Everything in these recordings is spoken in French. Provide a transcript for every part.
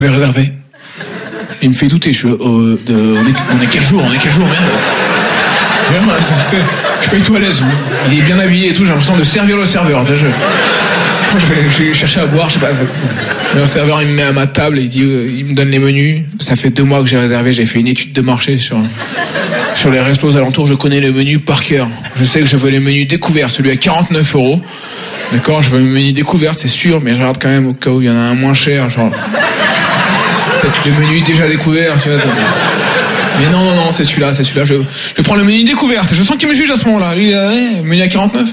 Réservé. Il me fait douter, je suis on est quel jour, merde. Je suis pas du tout à l'aise. Il est bien habillé et tout, j'ai l'impression de servir le serveur. Je crois que je vais chercher à boire, je sais pas. Le serveur il me met à ma table et il me donne les menus. Ça fait 2 mois que j'ai réservé, j'ai fait une étude de marché sur les restos aux alentours, je connais le menu par cœur. Je sais que je veux les menus découverts, celui à 49 €. D'accord, je veux le menu découvert, c'est sûr, mais je regarde quand même au cas où il y en a un moins cher, genre. Peut-être le menu déjà découvert, tu vois. Mais non, c'est celui-là. Je prends le menu découverte. Je sens qu'il me juge à ce moment-là. Lui, menu à 49.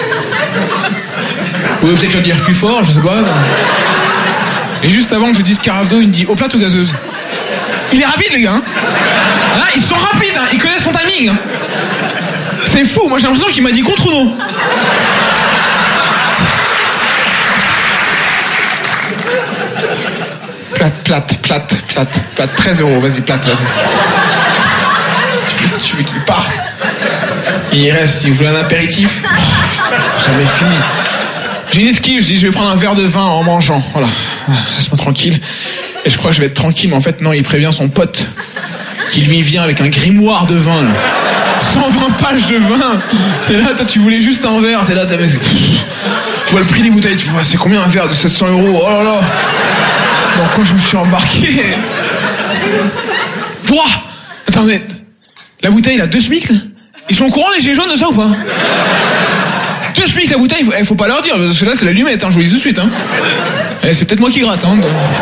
Ou peut-être le dire plus fort, je sais pas. Et juste avant que je dise carafe d'eau, il me dit eau plate ou gazeuse. Il est rapide, les gars. Hein. Là, ils sont rapides, hein. Ils connaissent son timing. Hein. C'est fou. Moi, j'ai l'impression qu'il m'a dit contre ou non. Plate, 13 €, vas-y, plate, vas-y. Tu veux qu'il parte. Il reste, il voulait un apéritif. C'est jamais fini. J'ai une esquive, je dis je vais prendre un verre de vin en mangeant. Voilà, laisse-moi tranquille. Et je crois que je vais être tranquille, mais en fait non, il prévient son pote qui lui vient avec un grimoire de vin. Là. 120 pages de vin. T'es là, toi tu voulais juste un verre, t'es là, tu vois le prix des bouteilles, tu vois, c'est combien un verre de 700 €? Oh là là. Dans quoi je me suis embarqué? Pouah! Attends, mais la bouteille, il a 2 SMIC, là. Ils sont au courant, les gilets jaunes, de ça ou pas? 2 SMIC, la bouteille, faut pas leur dire, parce que là, c'est l'allumette, hein, je vous le dis tout de suite, hein. Et c'est peut-être moi qui gratte, hein.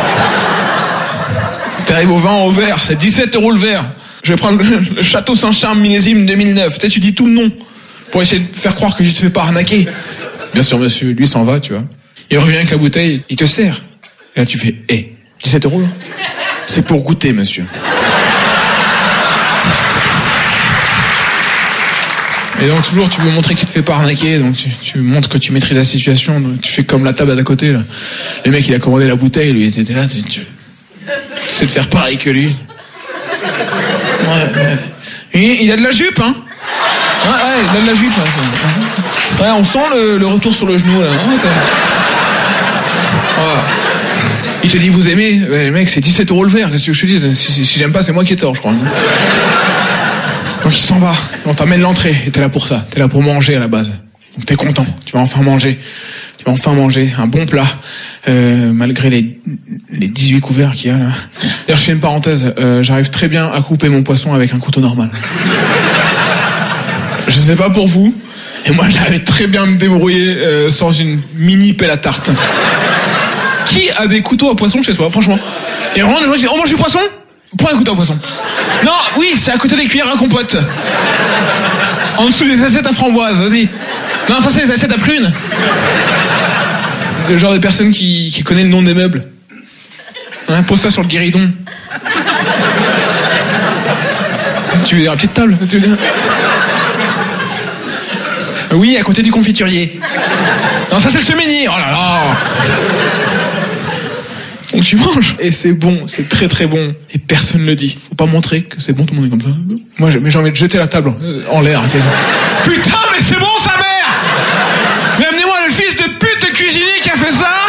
T'arrives au vin au verre, c'est 17 € le verre. Je vais prendre le Château Saint-Charles millésime 2009. Tu sais, tu dis tout le nom pour essayer de faire croire que tu te fais pas arnaquer. Bien sûr, monsieur, lui s'en va, tu vois. Il revient avec la bouteille, il te sert. Et là, tu fais, 17 €, là. C'est pour goûter, monsieur. Et donc, toujours, tu veux montrer que tu te fais pas arnaquer, donc tu montres que tu maîtrises la situation, donc tu fais comme la table d'à côté, là. Le mec, il a commandé la bouteille, lui, il était là, tu sais de faire pareil que lui. Ouais. Et il a de la jupe, hein. Ouais, il a de la jupe, là. Ouais, on sent le retour sur le genou, là. Ouais. Il te dit, vous aimez? Ouais, mec, c'est 17 € le verre, qu'est-ce que je te dis? Si j'aime pas, c'est moi qui ai tort, je crois. Donc il s'en va, on t'amène l'entrée, et t'es là pour ça, t'es là pour manger à la base. Donc t'es content, tu vas enfin manger un bon plat, malgré les 18 couverts qu'il y a là. D'ailleurs, je fais une parenthèse, j'arrive très bien à couper mon poisson avec un couteau normal. Je sais pas pour vous, et moi j'arrive très bien à me débrouiller sans une mini pelle à tarte. Qui a des couteaux à poisson chez soi, franchement? Il y a vraiment des gens qui disent, on mange du poisson? Prends un couteau à poisson. Non, oui, c'est à côté des cuillères à compote. En dessous des assiettes à framboise, vas-y. Non, ça c'est les assiettes à prunes. Le genre de personne qui connaît le nom des meubles. Hein, pose ça sur le guéridon. Tu veux dire la petite table? Tu veux dire... Oui, à côté du confiturier. Non, ça c'est le semainier. Oh là là. Donc tu manges et c'est bon, c'est très très bon et personne le dit. Faut pas montrer que c'est bon, tout le monde est comme ça. Moi j'ai envie de jeter la table en l'air. Putain, mais c'est bon sa mère. Mais amenez-moi le fils de pute de cuisinier qui a fait ça.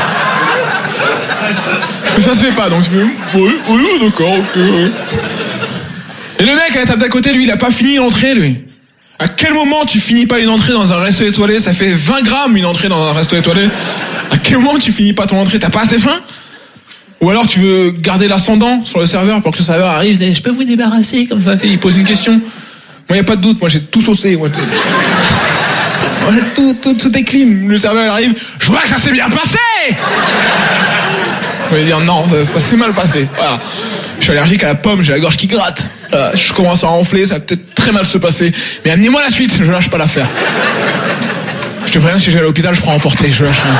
Mais ça se fait pas, donc je fais oui, d'accord, ok. Et le mec à la table d'à côté, lui, il a pas fini l'entrée, lui. À quel moment tu finis pas une entrée dans un resto étoilé? Ça fait 20 grammes une entrée dans un resto étoilé. À quel moment tu finis pas ton entrée? T'as pas assez faim? Ou alors tu veux garder l'ascendant sur le serveur pour que le serveur arrive, je peux vous débarrasser comme ça, il pose une question. Moi y a pas de doute, moi j'ai tout saucé. Moi, tout est clean. Le serveur arrive, je vois que ça s'est bien passé. Je vais dire non, ça s'est mal passé. Voilà. Je suis allergique à la pomme, j'ai la gorge qui gratte. Je commence à enfler, ça va peut-être très mal se passer. Mais amenez-moi la suite, je lâche pas l'affaire. Je te préviens, si je vais à l'hôpital, je prends emporter, je lâche rien.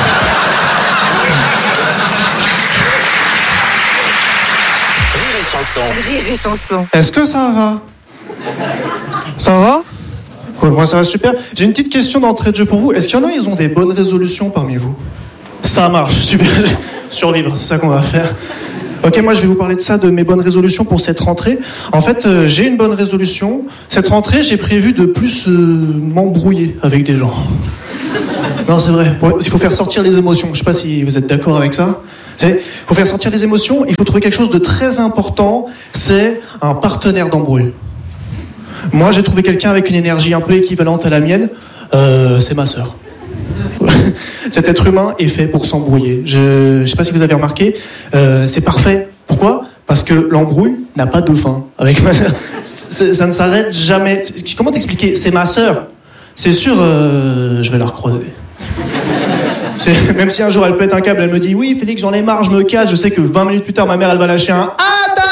Rire et chanson. Est-ce que ça va? Ça va? Cool, moi ça va super. J'ai une petite question d'entrée de jeu pour vous. Est-ce qu'il y en a, ils ont des bonnes résolutions parmi vous? Ça marche, super. Survivre, c'est ça qu'on va faire. Ok, moi je vais vous parler de ça, de mes bonnes résolutions pour cette rentrée. En fait, j'ai une bonne résolution. Cette rentrée, j'ai prévu de plus m'embrouiller avec des gens. Non, c'est vrai. Il faut faire sortir les émotions. Je sais pas si vous êtes d'accord avec ça. Pour faire sortir les émotions, il faut trouver quelque chose de très important, c'est un partenaire d'embrouille. Moi, j'ai trouvé quelqu'un avec une énergie un peu équivalente à la mienne, c'est ma sœur. Cet être humain est fait pour s'embrouiller. Je sais pas si vous avez remarqué, c'est parfait. Pourquoi ? Parce que l'embrouille n'a pas de fin. Avec ma sœur, ça ne s'arrête jamais. Comment t'expliquer ? C'est ma sœur. C'est sûr, je vais la recroiser. Même si un jour elle pète un câble, elle me dit « Oui, Félix, j'en ai marre, je me casse », je sais que 20 minutes plus tard, ma mère, elle va lâcher un « Attends !»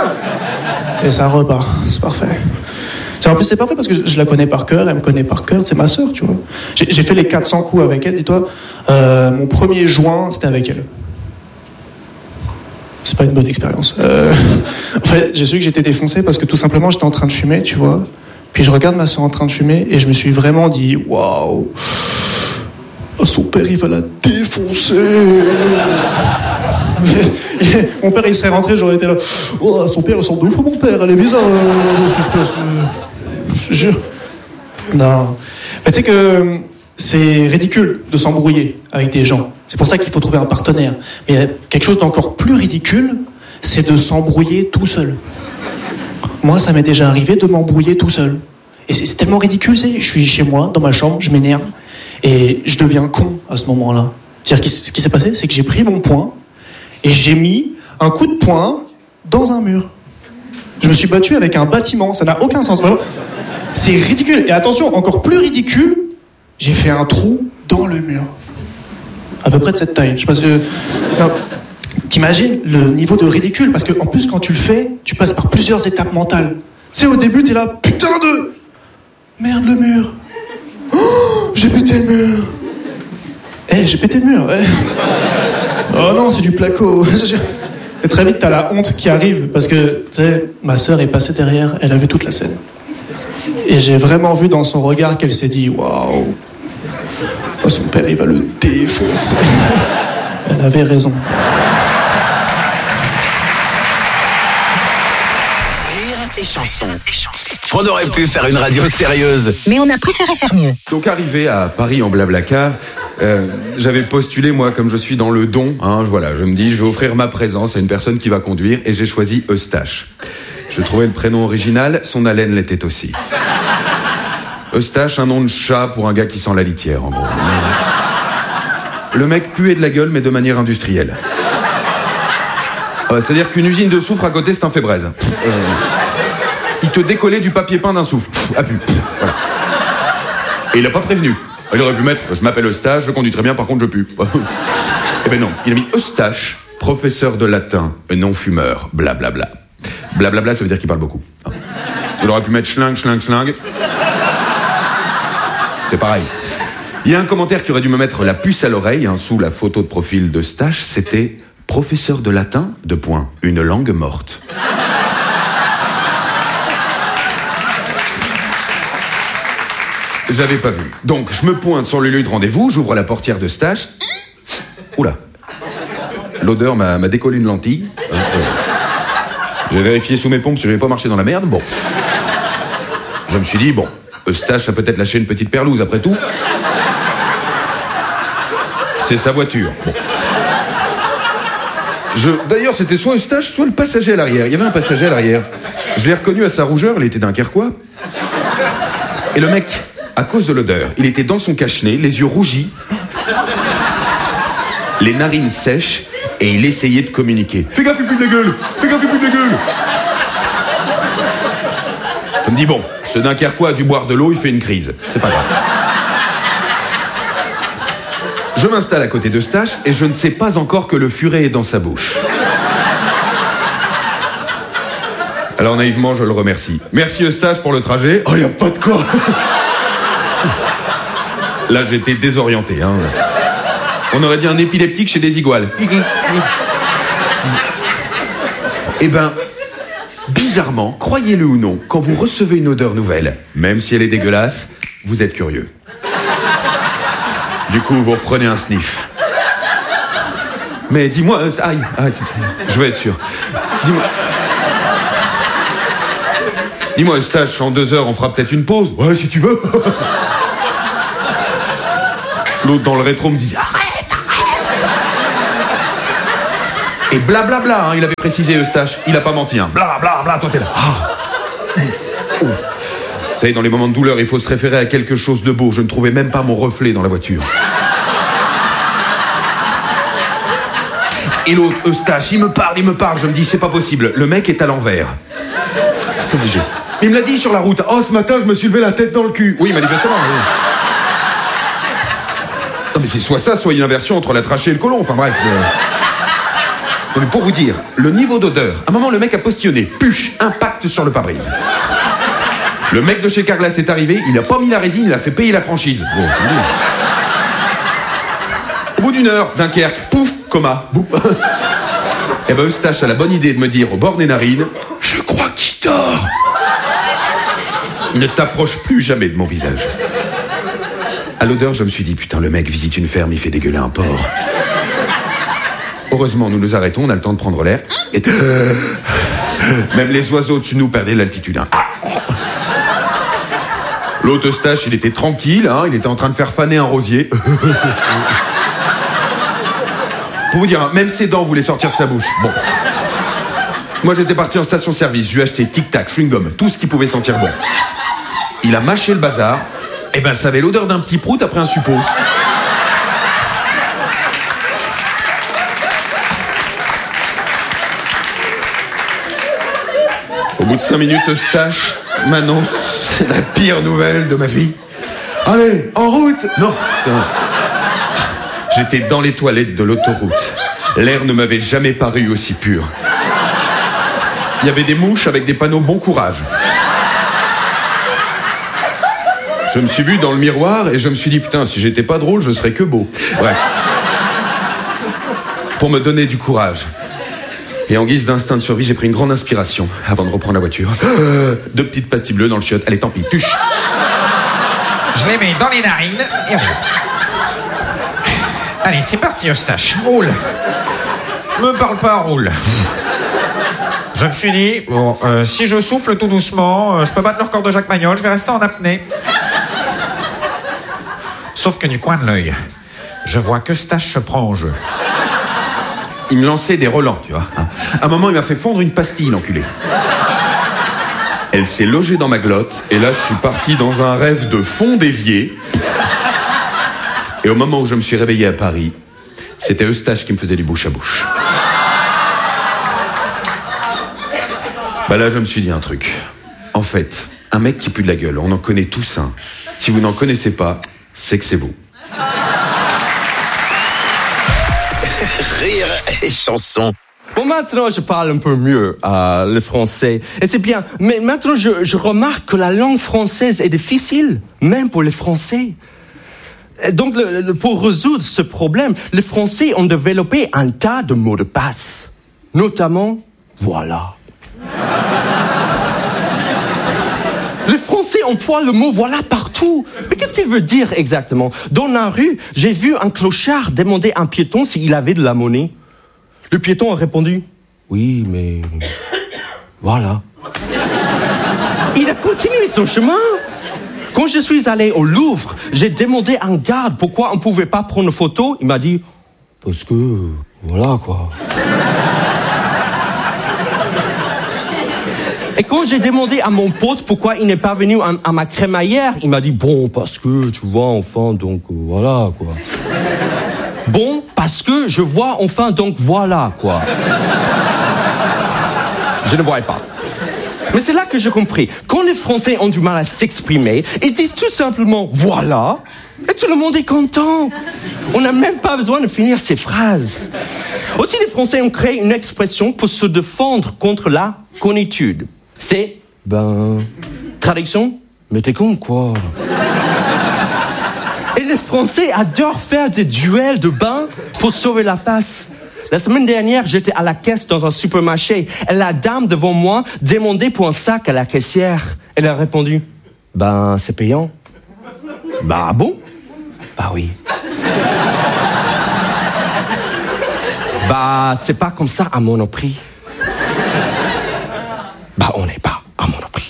Et ça repart. C'est parfait. En plus, c'est parfait parce que je la connais par cœur, elle me connaît par cœur, c'est ma sœur, tu vois. J'ai fait les 400 coups avec elle, dis-toi. Mon premier joint, c'était avec elle. C'est pas une bonne expérience. En fait, j'ai su que j'étais défoncé parce que tout simplement, j'étais en train de fumer, tu vois. Puis je regarde ma sœur en train de fumer et je me suis vraiment dit « Waouh !» Oh, son père, il va la défoncer. Mon père, il serait rentré, j'aurais été là. Oh, son père, il ressemble de ouf à mon père. Elle est bizarre, ce qui se passe. Je jure. Non. Mais tu sais que c'est ridicule de s'embrouiller avec des gens. C'est pour ça qu'il faut trouver un partenaire. Mais il y a quelque chose d'encore plus ridicule, c'est de s'embrouiller tout seul. Moi, ça m'est déjà arrivé de m'embrouiller tout seul. Et c'est tellement ridicule, je suis chez moi, dans ma chambre, je m'énerve. Et je deviens con à ce moment-là. C'est-à-dire ce qui s'est passé, c'est que j'ai pris mon poing et j'ai mis un coup de poing dans un mur. Je me suis battu avec un bâtiment, ça n'a aucun sens. C'est ridicule. Et attention, encore plus ridicule, j'ai fait un trou dans le mur. À peu près de cette taille. Je sais pas si... Non. T'imagines le niveau de ridicule, parce qu'en plus, quand tu le fais, tu passes par plusieurs étapes mentales. Tu sais, au début, t'es là, putain de... Merde, le mur. Oh, j'ai pété le mur. J'ai pété le mur. Oh non, c'est du placo. Et très vite, t'as la honte qui arrive, parce que, tu sais, ma sœur est passée derrière, elle a vu toute la scène. Et j'ai vraiment vu dans son regard qu'elle s'est dit, waouh, oh, son père, il va le défoncer. Elle avait raison. Et chansons. On aurait pu faire une radio sérieuse, mais on a préféré faire mieux. Donc arrivé à Paris en Blablacar, j'avais postulé moi comme je suis dans le don. Voilà, je me dis je vais offrir ma présence à une personne qui va conduire et j'ai choisi Eustache. Je trouvais le prénom original, son haleine l'était aussi. Eustache, un nom de chat pour un gars qui sent la litière en gros. Le mec puait de la gueule mais de manière industrielle. C'est-à-dire qu'une usine de soufre à côté c'est un fait braise. Il te décollait du papier peint d'un souffle. À pu. Voilà. Et il a pas prévenu. Il aurait pu mettre « Je m'appelle Eustache, je conduis très bien, par contre je pue ». Eh ben non, il a mis Eustache, professeur de latin, non-fumeur, blablabla. Blablabla, ça veut dire qu'il parle beaucoup. Il aurait pu mettre schling, schling, schling. C'est pareil. Il y a un commentaire qui aurait dû me mettre la puce à l'oreille, sous la photo de profil d'Eustache, c'était « Professeur de latin, une langue morte ». J'avais pas vu. Donc, je me pointe sur le lieu de rendez-vous, j'ouvre la portière de Stache. Oula. L'odeur m'a décollé une lentille. J'ai vérifié sous mes pompes si j'avais pas marché dans la merde. Bon. Je me suis dit, bon, Eustache a peut-être lâché une petite perlouse après tout. C'est sa voiture. Bon. D'ailleurs, c'était soit Eustache, soit le passager à l'arrière. Il y avait un passager à l'arrière. Je l'ai reconnu à sa rougeur, il était dunkerquois. Et le mec... À cause de l'odeur, il était dans son cache-nez, les yeux rougis, les narines sèches, et il essayait de communiquer. Fais gaffe, il pue de la gueule. Fais gaffe, il pue de la gueule. Je me dis, bon, ce Dunkerquois a dû boire de l'eau, il fait une crise. C'est pas grave. Je m'installe à côté d'Eustache, et je ne sais pas encore que le furet est dans sa bouche. Alors naïvement, je le remercie. Merci Eustache pour le trajet. Oh, y a pas de quoi. Là, j'étais désorienté. On aurait dit un épileptique chez des iguales. Eh ben, bizarrement, croyez-le ou non, quand vous recevez une odeur nouvelle, même si elle est dégueulasse, vous êtes curieux. Du coup, vous reprenez un sniff. Mais dis-moi... Aïe, je veux être sûr. Dis-moi, Eustache, en 2 heures, on fera peut-être une pause. Ouais, si tu veux. L'autre dans le rétro me dit arrête. Et blablabla, hein, il avait précisé Eustache. Il a pas menti, hein. Blablabla, toi t'es là. Vous savez, dans les moments de douleur, il faut se référer à quelque chose de beau. Je ne trouvais même pas mon reflet dans la voiture. Et l'autre, Eustache, il me parle. Je me dis, c'est pas possible. Le mec est à l'envers. C'est obligé. Il me l'a dit sur la route. Oh, ce matin, je me suis levé la tête dans le cul. Oui, manifestement. Oui. Non, mais c'est soit ça, soit une inversion entre la trachée et le côlon. Enfin, bref. Non, mais pour vous dire, le niveau d'odeur. À un moment, le mec a postillonné. Puche, impact sur le pare-brise. Le mec de chez Carglass est arrivé. Il a pas mis la résine, il a fait payer la franchise. Bon, au bout d'une heure, Dunkerque, pouf, coma. Et ben Eustache a la bonne idée de me dire au bord des narines, je crois qu'il dort. Ne t'approche plus jamais de mon visage. À l'odeur, je me suis dit, putain, le mec visite une ferme, il fait dégueuler un porc. Heureusement, nous nous arrêtons, on a le temps de prendre l'air. Et même les oiseaux au-dessus de nous perdaient l'altitude. Hein. L'autre Eustache, il était tranquille, hein, il était en train de faire faner un rosier. Pour vous dire, hein, même ses dents voulaient sortir de sa bouche. Bon. Moi, j'étais parti en station-service. Je lui ai acheté tic-tac, chewing-gum, tout ce qui pouvait sentir bon. Il a mâché le bazar. Et ben, ça avait l'odeur d'un petit prout après un suppôt. Au bout de 5 minutes, Eustache m'annonce la pire nouvelle de ma vie. Allez, en route! Non. J'étais dans les toilettes de l'autoroute. L'air ne m'avait jamais paru aussi pur. Il y avait des mouches avec des panneaux bon courage. Je me suis vu dans le miroir et je me suis dit, putain, si j'étais pas drôle, je serais que beau. Bref. Pour me donner du courage. Et en guise d'instinct de survie, j'ai pris une grande inspiration avant de reprendre la voiture. 2 petites pastilles bleues dans le chiotte. Allez, tant pis, tuche. Je les mets dans les narines et roule. Allez, c'est parti, Eustache. Roule. Me parle pas, roule. Je me suis dit, bon, si je souffle tout doucement, je peux battre le record de Jacques Magnol, je vais rester en apnée. Sauf que du coin de l'œil, je vois qu'Eustache se prend en jeu. Il me lançait des relents, tu vois. À un moment, il m'a fait fondre une pastille, l'enculé. Elle s'est logée dans ma glotte, et là, je suis parti dans un rêve de fond d'évier. Et au moment où je me suis réveillé à Paris, c'était Eustache qui me faisait du bouche à bouche. Bah là, je me suis dit un truc. En fait, un mec qui pue de la gueule, on en connaît tous un. Si vous n'en connaissez pas, c'est que c'est vous. Rire et chanson. Bon, maintenant, je parle un peu mieux le français. Et c'est bien. Mais maintenant, je remarque que la langue française est difficile, même pour les Français. Et donc, pour résoudre ce problème, les Français ont développé un tas de mots de passe. Notamment, voilà. Les Français emploient le mot voilà partout. Mais qu'est-ce qu'il veut dire exactement? Dans la rue, j'ai vu un clochard demander à un piéton s'il avait de la monnaie. Le piéton a répondu « Oui, mais... voilà ». Il a continué son chemin. Quand je suis allé au Louvre, j'ai demandé à un garde pourquoi on ne pouvait pas prendre une photo. Il m'a dit « Parce que... voilà, quoi ». Et quand j'ai demandé à mon pote pourquoi il n'est pas venu à ma crémaillère, il m'a dit « Bon, parce que, tu vois, enfin, donc, voilà, quoi ». Bon, parce que je vois enfin, donc voilà, quoi. Je ne voyais pas. Mais c'est là que j'ai compris. Quand les Français ont du mal à s'exprimer, ils disent tout simplement voilà, et tout le monde est content. On n'a même pas besoin de finir ces phrases. Aussi, les Français ont créé une expression pour se défendre contre la conitude. C'est, traduction, mais t'es con, quoi. Et les Français adorent faire des duels de bain pour sauver la face. La semaine dernière, j'étais à la caisse dans un supermarché et la dame devant moi demandait pour un sac à la caissière. Elle a répondu, c'est payant. Bon? Oui. C'est pas comme ça à Monoprix. On n'est pas à Monoprix.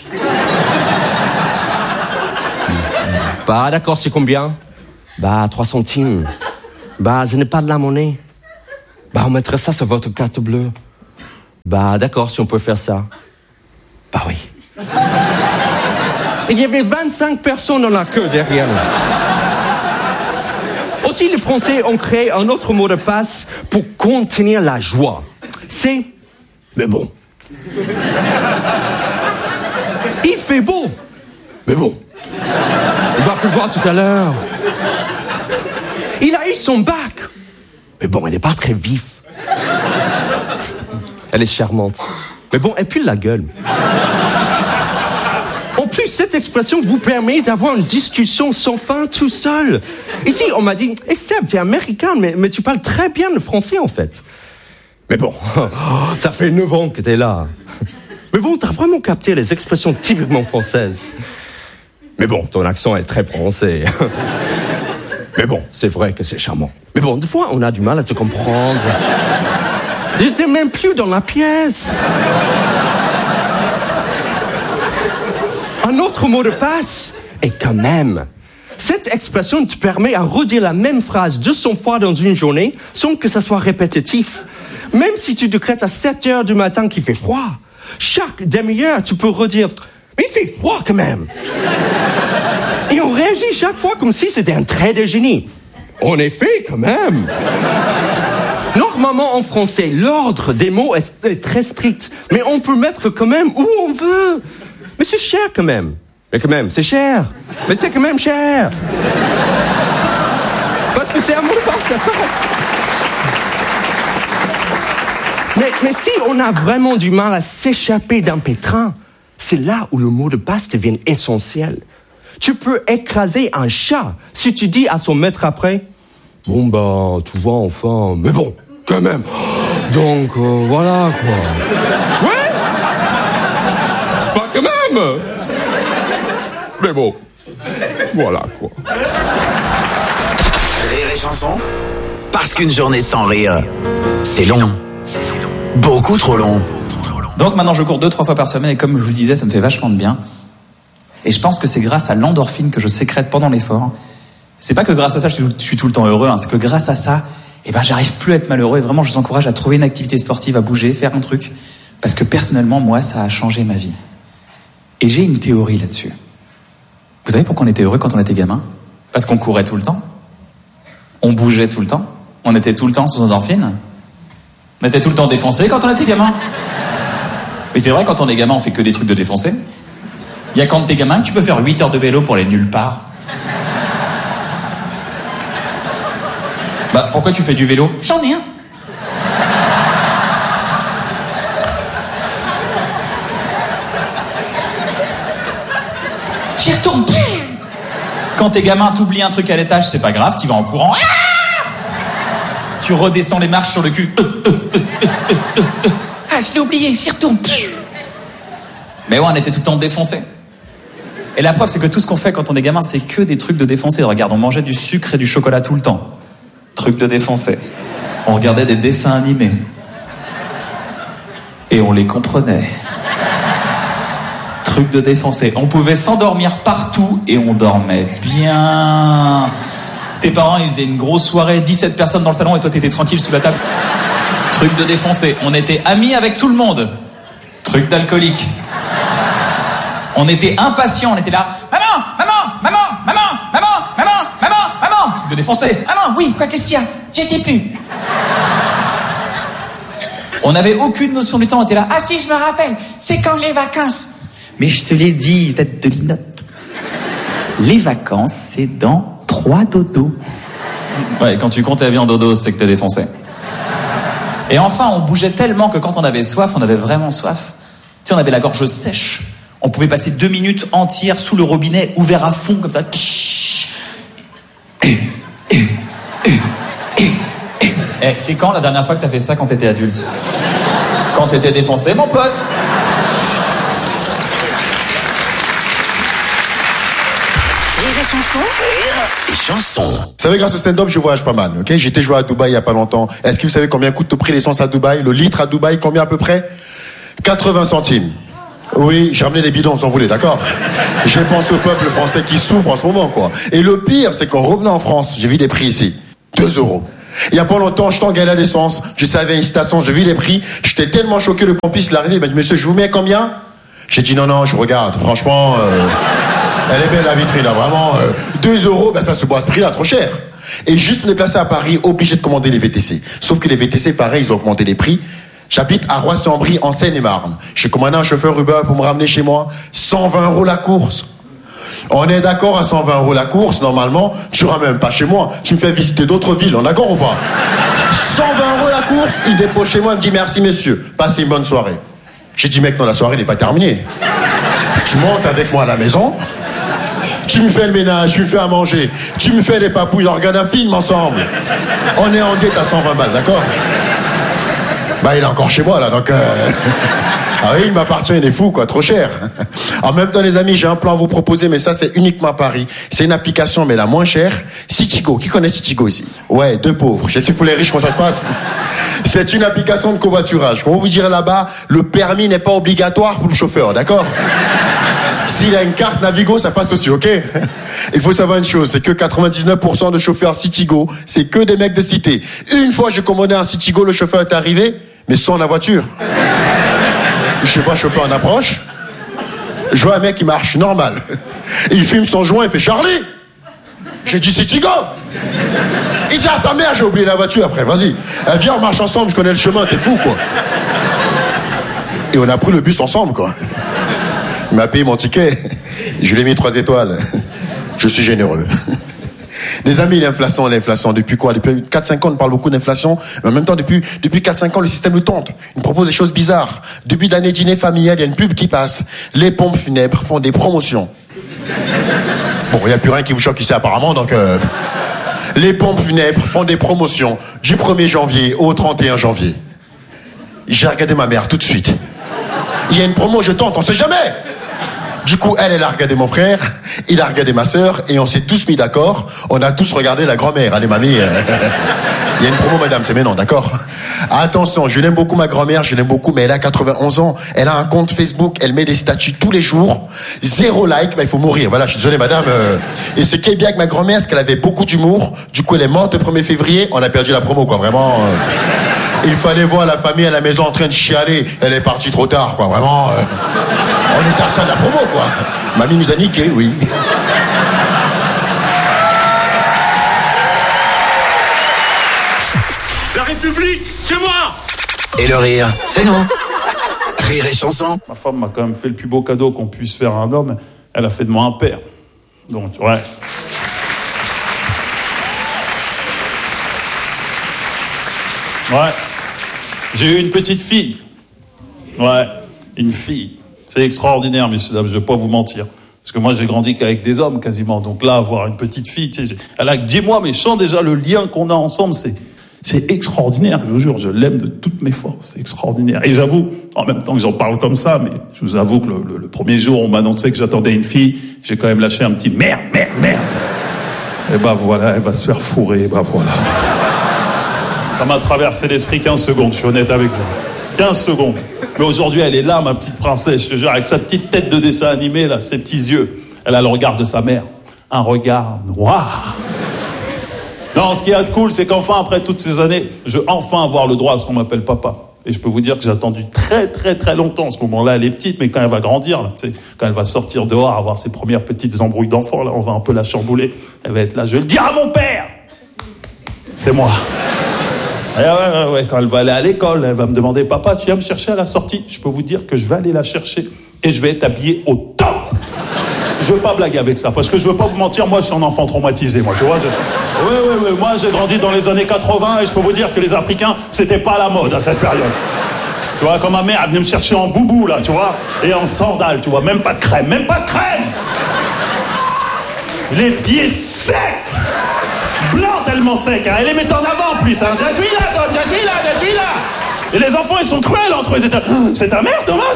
D'accord, c'est combien? 3 centimes. Je n'ai pas de la monnaie. Bah, on mettrait ça sur votre carte bleue. Bah, d'accord, si on peut faire ça. Bah oui. Il y avait 25 personnes dans la queue derrière nous. Aussi, les Français ont créé un autre mot de passe pour contenir la joie. C'est « mais bon ». Il fait beau. Mais bon. Il va pleuvoir tout à l'heure. Il a eu son bac. Mais bon, elle n'est pas très vif. Elle est charmante. Mais bon, elle pue la gueule. En plus, cette expression vous permet d'avoir une discussion sans fin tout seul. Ici, on m'a dit, « Seb, t'es américain, mais tu parles très bien le français, en fait. » Mais bon, ça fait 9 ans que t'es là. Mais bon, t'as vraiment capté les expressions typiquement françaises. Mais bon, ton accent est très français. Mais bon, c'est vrai que c'est charmant. Mais bon, des fois, on a du mal à te comprendre. J'étais même plus dans la pièce. Un autre mot de passe est quand même. Cette expression te permet à redire la même phrase 200 fois dans une journée sans que ça soit répétitif. Même si tu décrètes à 7h du matin qu'il fait froid, chaque demi-heure, tu peux redire « Mais il fait froid quand même !» Et on réagit chaque fois comme si c'était un trait de génie. En effet, quand même. Normalement, en français, l'ordre des mots est très strict. Mais on peut mettre quand même où on veut. Mais c'est cher quand même. Mais quand même, c'est cher. Mais c'est quand même cher. Parce que c'est un mot de passe. Mais si on a vraiment du mal à s'échapper d'un pétrin, c'est là où le mot de passe devient essentiel. Tu peux écraser un chat si tu dis à son maître après « Bon bah, tu vois, enfin, mais bon, quand même. Donc, voilà, quoi. » Ouais. Pas quand même. Mais bon, voilà, quoi. Rire et chanson, parce qu'une journée sans rire, c'est long. Beaucoup trop long. Donc maintenant je cours 2-3 fois par semaine et comme je vous le disais, ça me fait vachement de bien. Et je pense que c'est grâce à l'endorphine que je sécrète pendant l'effort. C'est pas que grâce à ça je suis tout le temps heureux, hein, c'est que grâce à ça, j'arrive plus à être malheureux et vraiment je vous encourage à trouver une activité sportive, à bouger, faire un truc. Parce que personnellement, moi, ça a changé ma vie. Et j'ai une théorie là-dessus. Vous savez pourquoi on était heureux quand on était gamin ? Parce qu'on courait tout le temps. On bougeait tout le temps. On était tout le temps sous endorphine. On était tout le temps défoncé quand on était gamin. Mais c'est vrai, quand on est gamin, on fait que des trucs de défoncé. Il y a quand t'es gamin que tu peux faire 8 heures de vélo pour aller nulle part. Bah, pourquoi tu fais du vélo ? J'en ai un. J'y retourne. Quand t'es gamin, t'oublies un truc à l'étage, c'est pas grave, t'y vas en courant. Tu redescends les marches sur le cul. Ah, je l'ai oublié, j'y retourne. Mais ouais, on était tout le temps défoncés. Et la preuve, c'est que tout ce qu'on fait quand on est gamin, c'est que des trucs de défoncés. Regarde, on mangeait du sucre et du chocolat tout le temps. Truc de défoncé. On regardait des dessins animés. Et on les comprenait. Truc de défoncé. On pouvait s'endormir partout et on dormait bien. Tes parents, ils faisaient une grosse soirée, 17 personnes dans le salon et toi, t'étais tranquille sous la table. Truc de défoncé. On était amis avec tout le monde. Truc d'alcoolique. On était impatients, on était là. Maman, maman, maman, maman, maman, maman, maman, maman. Truc de défoncé. Maman, oui, quoi, qu'est-ce qu'il y a ? Je sais plus. On n'avait aucune notion du temps, on était là. Ah si, je me rappelle, c'est quand les vacances ? Mais je te l'ai dit, tête de linotte. Les vacances, c'est dans 3 dodos. Ouais, quand tu comptes la vie en dodo, c'est que t'es défoncé. Et enfin, on bougeait tellement que quand on avait soif, on avait vraiment soif. Tu sais, on avait la gorge sèche. On pouvait passer 2 minutes entières sous le robinet, ouvert à fond, comme ça. C'est quand la dernière fois que t'as fait ça quand t'étais adulte ? Quand t'étais défoncé, mon pote ? Rire et chanson. Vous savez, grâce au stand-up, je voyage pas mal, ok ? J'étais joué à Dubaï il y a pas longtemps. Est-ce que vous savez combien coûte le prix l'essence à Dubaï ? Le litre à Dubaï, combien à peu près ? 80 centimes. Oui, j'ai ramené les bidons, vous en voulez, d'accord ? J'ai pensé au peuple français qui souffre en ce moment, quoi. Et le pire, c'est qu'en revenant en France, j'ai vu des prix ici. 2 €. Il y a pas longtemps, je t'engueulais à l'essence. Je savais une station, j'ai vu les prix. J'étais tellement choqué, le pompiste, il est arrivé. Il m'a dit, monsieur, je vous mets combien? J'ai dit, non, je regarde. Franchement, elle est belle la vitrine, là. Vraiment, 2 euros, ben ça se boit à ce prix-là, trop cher. Et juste me déplacer à Paris, obligé de commander les VTC. Sauf que les VTC, pareil, ils ont augmenté les prix. J'habite à Roissy-en-Brie, en Seine-et-Marne. J'ai commandé un chauffeur Uber pour me ramener chez moi. 120 € la course. On est d'accord à 120 € la course, normalement, tu ramènes pas chez moi. Tu me fais visiter d'autres villes, on est d'accord ou pas? 120 € la course, il dépose chez moi, il me dit merci monsieur, passez une bonne soirée. J'ai dit mec, non, la soirée n'est pas terminée. Tu montes avec moi à la maison, tu me fais le ménage, tu me fais à manger, tu me fais des papouilles, on regarde un film ensemble. On est en dette à 120 balles, d'accord? Bah il est encore chez moi là, donc ah oui, il m'appartient, il est fou quoi, trop cher. En même temps les amis, j'ai un plan à vous proposer, mais ça c'est uniquement à Paris. C'est une application mais la moins chère, Citigo. Qui connaît Citigo ici? Ouais, 2 pauvres. Je sais pour les riches comment ça se passe. C'est une application de covoiturage. Faut vous dire là-bas, le permis n'est pas obligatoire pour le chauffeur, d'accord? S'il a une carte Navigo, ça passe aussi, ok? Il faut savoir une chose, c'est que 99% de chauffeurs Citigo, c'est que des mecs de cité. Une fois j'ai commandé un Citigo, le chauffeur est arrivé, mais sans la voiture. Je vois un chauffeur en approche, je vois un mec qui marche normal. Il fume son joint, il fait Charlie. J'ai dit Citigo. Il dit à sa mère, j'ai oublié la voiture après, vas-y. Viens, on marche ensemble, je connais le chemin, t'es fou quoi. Et on a pris le bus ensemble quoi. Il m'a payé mon ticket, je lui ai mis 3 étoiles. Je suis généreux. Les amis, l'inflation, depuis quoi? Depuis 4-5 ans, on parle beaucoup d'inflation, mais en même temps, depuis 4-5 ans, le système nous tente. Il nous propose des choses bizarres. Début d'année dîner familial, il y a une pub qui passe. Les pompes funèbres font des promotions. Bon, il n'y a plus rien qui vous choque ici apparemment, donc... Les pompes funèbres font des promotions du 1er janvier au 31 janvier. J'ai regardé ma mère tout de suite. Il y a une promo, je tente, on sait jamais. Du coup, elle a regardé mon frère, il a regardé ma sœur, et on s'est tous mis d'accord. On a tous regardé la grand-mère. Allez, mamie, il y a une promo, madame, c'est maintenant, d'accord? Attention, je l'aime beaucoup, ma grand-mère, je l'aime beaucoup, mais elle a 91 ans. Elle a un compte Facebook, elle met des statuts tous les jours. 0 like, bah, il faut mourir. Voilà, je suis désolé, madame. Et ce qui est bien avec ma grand-mère, c'est qu'elle avait beaucoup d'humour. Du coup, elle est morte le 1er février, on a perdu la promo, quoi, vraiment. Il fallait voir la famille à la maison en train de chialer. Elle est partie trop tard, quoi, vraiment. On était à ça de la promo, quoi. Mamie nous a niqué, oui. La République, c'est moi! Et le rire, c'est nous. Rire et chanson. Ma femme m'a quand même fait le plus beau cadeau qu'on puisse faire à un homme. Elle a fait de moi un père. Donc, ouais. Ouais. J'ai eu une petite fille. Ouais, une fille. C'est extraordinaire, messieurs, dames, je vais pas vous mentir. Parce que moi, j'ai grandi qu'avec des hommes, quasiment. Donc là, avoir une petite fille, tu sais, elle a que 10 mois, mais je sens déjà le lien qu'on a ensemble, c'est extraordinaire, je vous jure, je l'aime de toutes mes forces, c'est extraordinaire. Et j'avoue, en même temps que j'en parle comme ça, mais je vous avoue que le premier jour, on m'annonçait que j'attendais une fille, j'ai quand même lâché un petit merde. Et bah voilà, elle va se faire fourrer, bah voilà. Ça m'a traversé l'esprit 15 secondes, je suis honnête avec vous. 15 secondes. Mais aujourd'hui, elle est là, ma petite princesse, je te jure, avec sa petite tête de dessin animé, là, ses petits yeux. Elle a le regard de sa mère. Un regard noir. Non, ce qui est cool, c'est qu'enfin, après toutes ces années, je vais enfin avoir le droit à ce qu'on m'appelle papa. Et je peux vous dire que j'ai attendu très, très, très longtemps. À ce moment-là, elle est petite, mais quand elle va grandir, là, tu sais, quand elle va sortir dehors, avoir ses premières petites embrouilles d'enfants, là, on va un peu la chambouler. Elle va être là, je vais le dire à mon père. C'est moi. Ouais, quand elle va aller à l'école, elle va me demander, papa, tu viens me chercher à la sortie? Je peux vous dire que je vais aller la chercher et je vais être habillé au top. Je veux pas blaguer avec ça, parce que je veux pas vous mentir, moi je suis un enfant traumatisé, moi, tu vois. Ouais, moi j'ai grandi dans les années 80 et je peux vous dire que les Africains, c'était pas la mode à cette période. Tu vois, quand ma mère, elle venait me chercher en boubou, là, tu vois, et en sandales, tu vois, même pas de crème. Les pieds secs. Blanc tellement sec, hein. Elle les met en avant en plus, hein. Je suis là. Et les enfants, ils sont cruels entre eux. C'est ta mère, Thomas?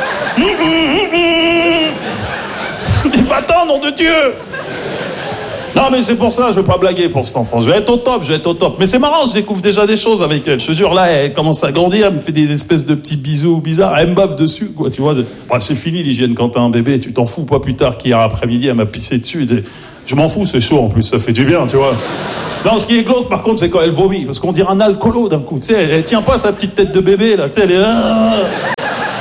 Mais va-t'en, nom de Dieu. Non, mais c'est pour ça, je veux pas blaguer pour cet enfant. Je vais être au top. Mais c'est marrant, je découvre déjà des choses avec elle. Je te jure, là, elle commence à grandir, elle me fait des espèces de petits bisous bizarres. Elle me bave dessus, quoi, tu vois. C'est fini l'hygiène quand t'as un bébé, tu t'en fous pas plus tard qu'hier après-midi, elle m'a pissé dessus. Je m'en fous, c'est chaud en plus, ça fait du bien, tu vois. Non, ce qui est glauque, par contre, c'est quand elle vomit, parce qu'on dirait un alcoolo d'un coup, tu sais, elle tient pas sa petite tête de bébé, là, tu sais, elle est...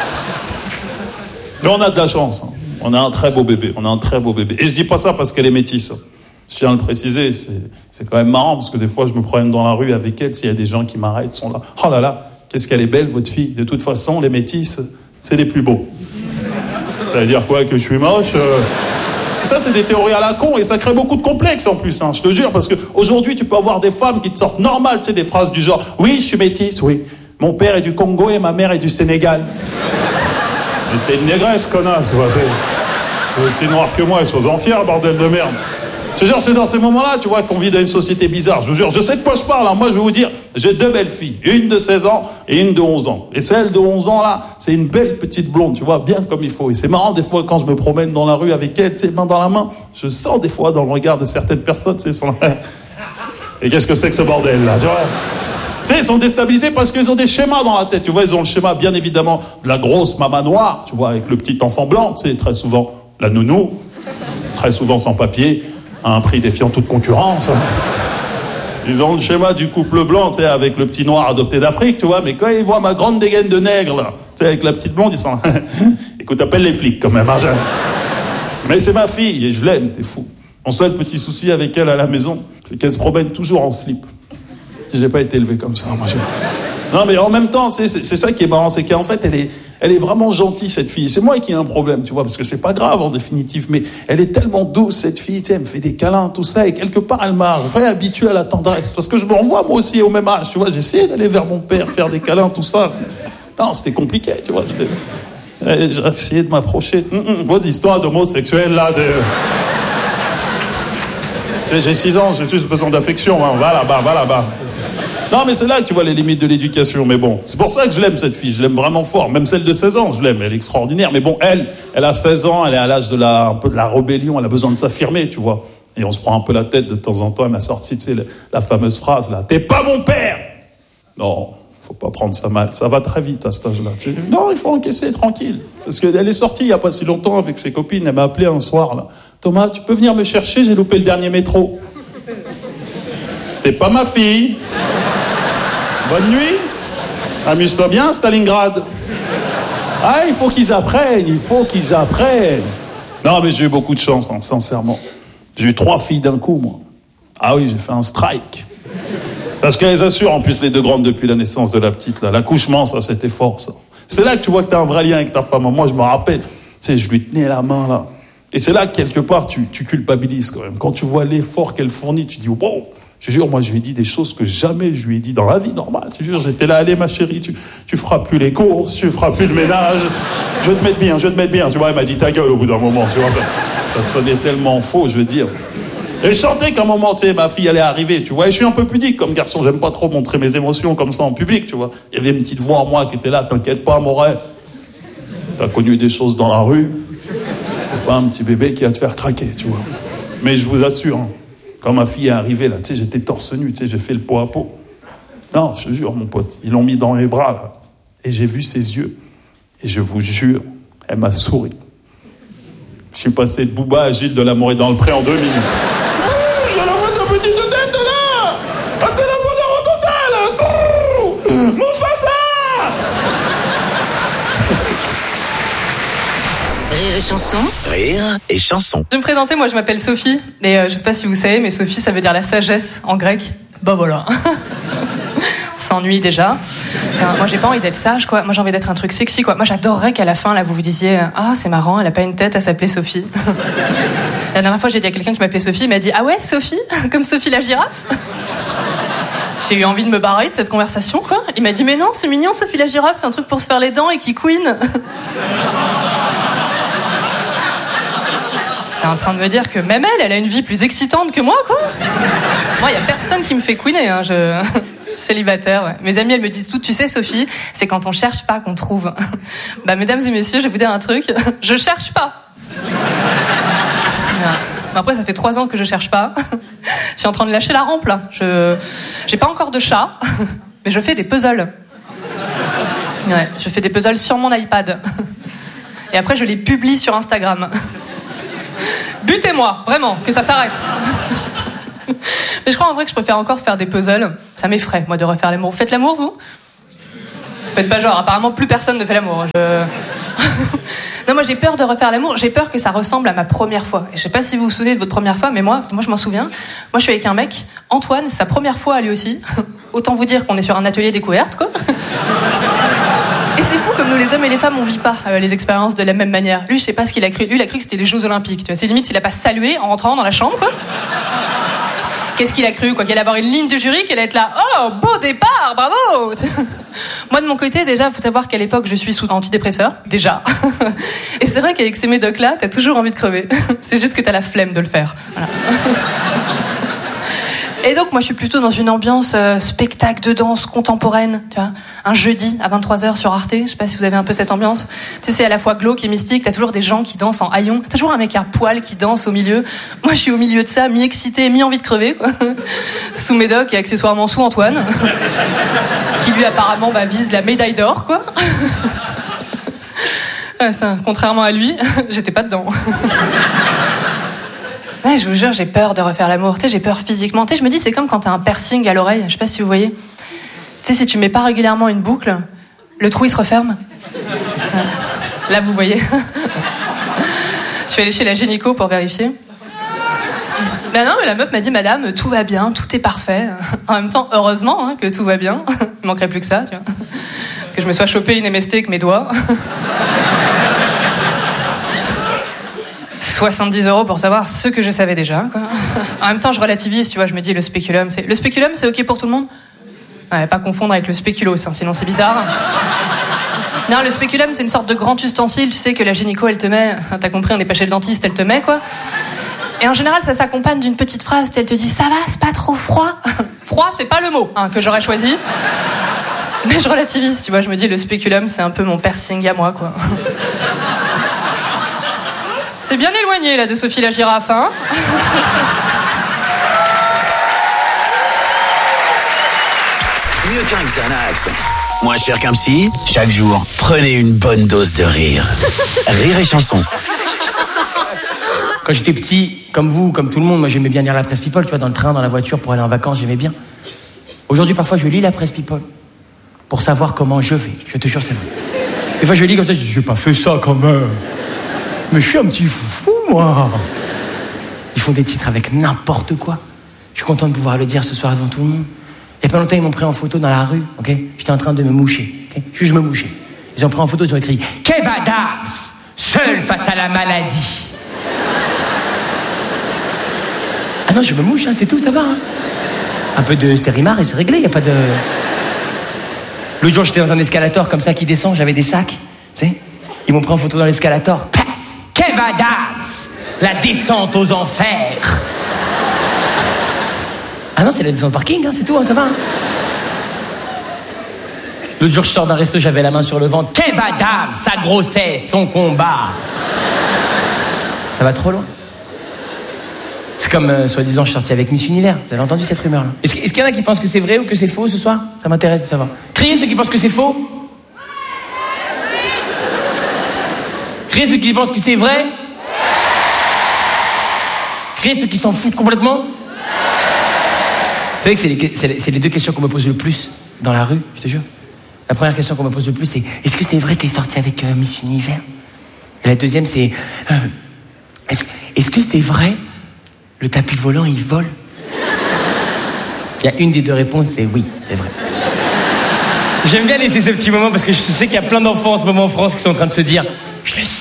Mais on a de la chance, hein. On a un très beau bébé. Et je dis pas ça parce qu'elle est métisse. Je tiens à le préciser, c'est quand même marrant, parce que des fois, je me promène dans la rue avec elle, s'il y a des gens qui m'arrêtent, sont là. Oh là là, qu'est-ce qu'elle est belle, votre fille. De toute façon, les métisses, c'est les plus beaux. Ça veut dire quoi, que je suis moche Ça, c'est des théories à la con, et ça crée beaucoup de complexes en plus, hein, je te jure, parce que aujourd'hui, tu peux avoir des femmes qui te sortent normales, tu sais, des phrases du genre, oui, je suis métisse, oui. Mon père est du Congo et ma mère est du Sénégal. T'es une négresse, connasse, quoi. T'es aussi noir que moi, sois-en fier, bordel de merde. Je te jure, c'est dans ces moments-là, tu vois, qu'on vit dans une société bizarre. Je vous jure, je sais de quoi je parle, hein. Moi, je vais vous dire, j'ai 2 belles filles. Une de 16 ans et une de 11 ans. Et celle de 11 ans, là, c'est une belle petite blonde, tu vois, bien comme il faut. Et c'est marrant, des fois, quand je me promène dans la rue avec elle, tu sais, main dans la main, je sens des fois dans le regard de certaines personnes, tu sais, et qu'est-ce que c'est que ce bordel, là, tu vois? Tu sais, ils sont déstabilisés parce qu'ils ont des schémas dans la tête. Tu vois, ils ont le schéma, bien évidemment, de la grosse maman noire, tu vois, avec le petit enfant blanc, tu sais, très souvent, la nounou, très souvent sans papier, à un prix défiant toute concurrence. Ils ont le schéma du couple blanc, tu sais, avec le petit noir adopté d'Afrique, tu vois, mais quand ils voient ma grande dégaine de nègre, là, tu sais, avec la petite blonde, ils sont... Écoute, appelle les flics, quand même, hein, Mais c'est ma fille, et je l'aime, t'es fou. Mon seul petit souci avec elle à la maison, c'est qu'elle se promène toujours en slip. J'ai pas été élevé comme ça, moi. Non, mais en même temps, c'est ça qui est marrant, c'est qu'en fait, elle est vraiment gentille, cette fille. C'est moi qui ai un problème, tu vois, parce que c'est pas grave, en définitive, mais elle est tellement douce, cette fille, tu sais, elle me fait des câlins, tout ça, et quelque part, elle m'a réhabitué à la tendresse, parce que je me revois, moi aussi, au même âge, tu vois, j'ai essayé d'aller vers mon père, faire des câlins, tout ça. Non, c'était compliqué, tu vois, j'ai essayé de m'approcher. Vos histoires d'homosexuels, là, j'ai 6 ans, j'ai juste besoin d'affection, hein. Va là-bas. Non, mais c'est là que tu vois les limites de l'éducation, mais bon. C'est pour ça que je l'aime, cette fille, je l'aime vraiment fort. Même celle de 16 ans, je l'aime, elle est extraordinaire. Mais bon, elle a 16 ans, elle est à l'âge un peu de la rébellion, elle a besoin de s'affirmer, tu vois. Et on se prend un peu la tête de temps en temps, elle m'a sorti, tu sais, la fameuse phrase, là, « T'es pas mon père !» Non, faut pas prendre ça mal, ça va très vite à cet âge-là, tu sais. Non, il faut encaisser, tranquille. Parce qu'elle est sortie il y a pas si longtemps avec ses copines, elle m'a appelé un soir, là. « Thomas, tu peux venir me chercher, j'ai loupé le dernier métro. » T'es pas ma fille. Bonne nuit. Amuse-toi bien, Stalingrad. Ah, il faut qu'ils apprennent. Non, mais j'ai eu beaucoup de chance, hein, sincèrement. J'ai eu 3 filles d'un coup, moi. Ah oui, j'ai fait un strike. Parce qu'elles assurent, en plus, les 2 grandes depuis la naissance de la petite, là. L'accouchement, ça, c'était fort, ça. C'est là que tu vois que t'as un vrai lien avec ta femme. Moi, je me rappelle, tu sais, je lui tenais la main, là. Et c'est là que, quelque part, tu culpabilises, quand même. Quand tu vois l'effort qu'elle fournit, tu dis, wow. Je te jure, moi, je lui ai dit des choses que jamais je lui ai dit dans la vie normale. Je te jure, j'étais là, allez, ma chérie, tu feras plus les courses, tu feras plus le ménage. Je vais te mettre bien. Tu vois, elle m'a dit ta gueule au bout d'un moment. Tu vois, ça sonnait tellement faux, je veux dire. Et je sentais qu'à un moment, tu sais, ma fille allait arriver, tu vois. Et je suis un peu pudique comme garçon. J'aime pas trop montrer mes émotions comme ça en public, tu vois. Il y avait une petite voix en moi qui était là. T'inquiète pas, mon rêve. T'as connu des choses dans la rue. C'est pas un petit bébé qui va te faire craquer, tu vois. Mais je vous assure, hein, quand ma fille est arrivée, là, tu sais, j'étais torse nu, tu sais, j'ai fait le pot à pot. Non, je te jure, mon pote, ils l'ont mis dans mes bras, là. Et j'ai vu ses yeux. Et je vous jure, elle m'a souri. Je suis passé de Booba à Gilles de l'Amour et dans le Pré en 2 minutes. Je la vois sa petite tête, là. Ah, c'est la bonheur totale. Mufasa. Rire et chanson. Rire et chanson. Je vais me présenter, moi je m'appelle Sophie, et je sais pas si vous savez, mais Sophie ça veut dire la sagesse en grec. Bah voilà. On s'ennuie déjà. Moi j'ai pas envie d'être sage, quoi. Moi j'ai envie d'être un truc sexy, quoi. Moi j'adorerais qu'à la fin, là, vous vous disiez « Ah, c'est marrant, elle a pas une tête, elle s'appelait Sophie. » La dernière fois j'ai dit à quelqu'un qui m'appelait Sophie, il m'a dit « Ah ouais, Sophie ? Comme Sophie la girafe ?» J'ai eu envie de me barrer de cette conversation, quoi. Il m'a dit « Mais non, c'est mignon, Sophie la girafe, c'est un truc pour se faire les dents et qui couine. » T'es en train de me dire que même elle a une vie plus excitante que moi, quoi. Moi, y a personne qui me fait couiner, hein. Je suis célibataire, ouais. Mes amis, elles me disent toutes, tu sais, Sophie, c'est quand on cherche pas qu'on trouve. Bah, mesdames et messieurs, je vais vous dire un truc. Je cherche pas. Mais après, ça fait 3 ans que je cherche pas. Je suis en train de lâcher la rampe, là. J'ai pas encore de chat, mais je fais des puzzles. Ouais, je fais des puzzles sur mon iPad. Et après, je les publie sur Instagram. Butez-moi, vraiment, que ça s'arrête. Mais je crois en vrai que je préfère encore faire des puzzles. Ça m'effraie, moi, de refaire l'amour. Vous faites l'amour, vous ? Faites pas genre, apparemment plus personne ne fait l'amour. Non, moi j'ai peur de refaire l'amour, j'ai peur que ça ressemble à ma première fois. Et je sais pas si vous vous souvenez de votre première fois, mais moi je m'en souviens. Moi je suis avec un mec, Antoine, c'est sa première fois à lui aussi. Autant vous dire qu'on est sur un atelier découverte, quoi. Et c'est fou comme nous les hommes et les femmes on vit pas les expériences de la même manière. Lui je sais pas ce qu'il a cru, lui il a cru que c'était les Jeux Olympiques, tu vois. C'est limite s'il a pas salué en rentrant dans la chambre, quoi. Qu'est-ce qu'il a cru, quoi, qu'il allait avoir une ligne de jury, qu'il allait être là, oh, beau départ, bravo. Moi, de mon côté, déjà, il faut savoir qu'à l'époque, je suis sous antidépresseur, déjà. Et c'est vrai qu'avec ces médocs-là, t'as toujours envie de crever. C'est juste que t'as la flemme de le faire. Voilà. Et donc, moi, je suis plutôt dans une ambiance spectacle de danse contemporaine, tu vois. Un jeudi à 23h sur Arte, je sais pas si vous avez un peu cette ambiance. Tu sais, c'est à la fois glauque et mystique, t'as toujours des gens qui dansent en haillons, t'as toujours un mec à poil qui danse au milieu. Moi, je suis au milieu de ça, mi-excité, mi-envie de crever, quoi. Sous médoc et accessoirement sous Antoine, qui lui, apparemment, vise la médaille d'or, quoi. Ça, contrairement à lui, j'étais pas dedans. Ouais, je vous jure, j'ai peur de refaire l'amour. Tu sais, j'ai peur physiquement. Tu sais, je me dis, c'est comme quand t'as un piercing à l'oreille. Je sais pas si vous voyez. Tu sais, si tu mets pas régulièrement une boucle, le trou, il se referme. Là, vous voyez. Je suis allée chez la gynéco pour vérifier. Ben non, mais la meuf m'a dit, madame, tout va bien, tout est parfait. En même temps, heureusement que tout va bien. Il manquerait plus que ça, tu vois. Que je me sois chopé une MST avec mes doigts. 70 € pour savoir ce que je savais déjà, quoi. En même temps, je relativise, tu vois, je me dis le spéculum, c'est ok pour tout le monde ? Ouais, pas confondre avec le spéculoos, hein, sinon c'est bizarre. Non, le spéculum, c'est une sorte de grand ustensile, tu sais, que la gynéco, elle te met, t'as compris, on n'est pas chez le dentiste, elle te met, quoi. Et en général, ça s'accompagne d'une petite phrase, elle te dit, ça va, c'est pas trop froid ? Froid, c'est pas le mot, que j'aurais choisi. Mais je relativise, tu vois, je me dis, le spéculum, c'est un peu mon piercing à moi, quoi. C'est bien éloigné, là, de Sophie la girafe, hein. Mieux qu'un Xanax. Moins cher qu'un psy, chaque jour, prenez une bonne dose de rire. Rire et chanson. Quand j'étais petit, comme vous, comme tout le monde, moi j'aimais bien lire la presse People, tu vois, dans le train, dans la voiture, pour aller en vacances, j'aimais bien. Aujourd'hui, parfois, je lis la presse People pour savoir comment je vais. Je te jure, c'est vrai. Des fois, je lis comme ça, je dis, j'ai pas fait ça quand même. Mais je suis un petit foufou, moi. Ils font des titres avec n'importe quoi. Je suis content de pouvoir le dire ce soir devant tout le monde. Il y a pas longtemps, ils m'ont pris en photo dans la rue, ok ? J'étais en train de me moucher, ok ? Je me mouchais. Ils ont pris en photo, ils ont écrit « Kev Adams, seul face à la maladie ». Ah non, je me mouche, c'est tout, ça va. Un peu de Stérimar et c'est réglé, il n'y a pas de... L'autre jour, j'étais dans un escalator comme ça qui descend, j'avais des sacs, tu sais ? Ils m'ont pris en photo dans l'escalator. Kev Adams, la descente aux enfers. Ah non, c'est la descente au parking, c'est tout, ça va. L'autre jour, je sors d'un resto, j'avais la main sur le ventre. Kev Adams, sa grossesse, son combat. Ça va trop loin. C'est comme, soi-disant, je suis sorti avec Miss Univers. Vous avez entendu cette rumeur-là ? Est-ce qu'il y en a qui pensent que c'est vrai ou que c'est faux ce soir ? Ça m'intéresse de savoir. Criez ceux qui pensent que c'est faux. Criez ceux qui pensent que c'est vrai. Criez ceux qui s'en foutent complètement. Vous savez que c'est les deux questions qu'on me pose le plus dans la rue, je te jure. La première question qu'on me pose le plus, c'est est-ce que c'est vrai que t'es sorti avec Miss Univers ? Et la deuxième, c'est est-ce que c'est vrai le tapis volant, il vole ? Il y a une des deux réponses, c'est oui, c'est vrai. J'aime bien laisser ce petit moment parce que je sais qu'il y a plein d'enfants en ce moment en France qui sont en train de se dire « Je le savais !»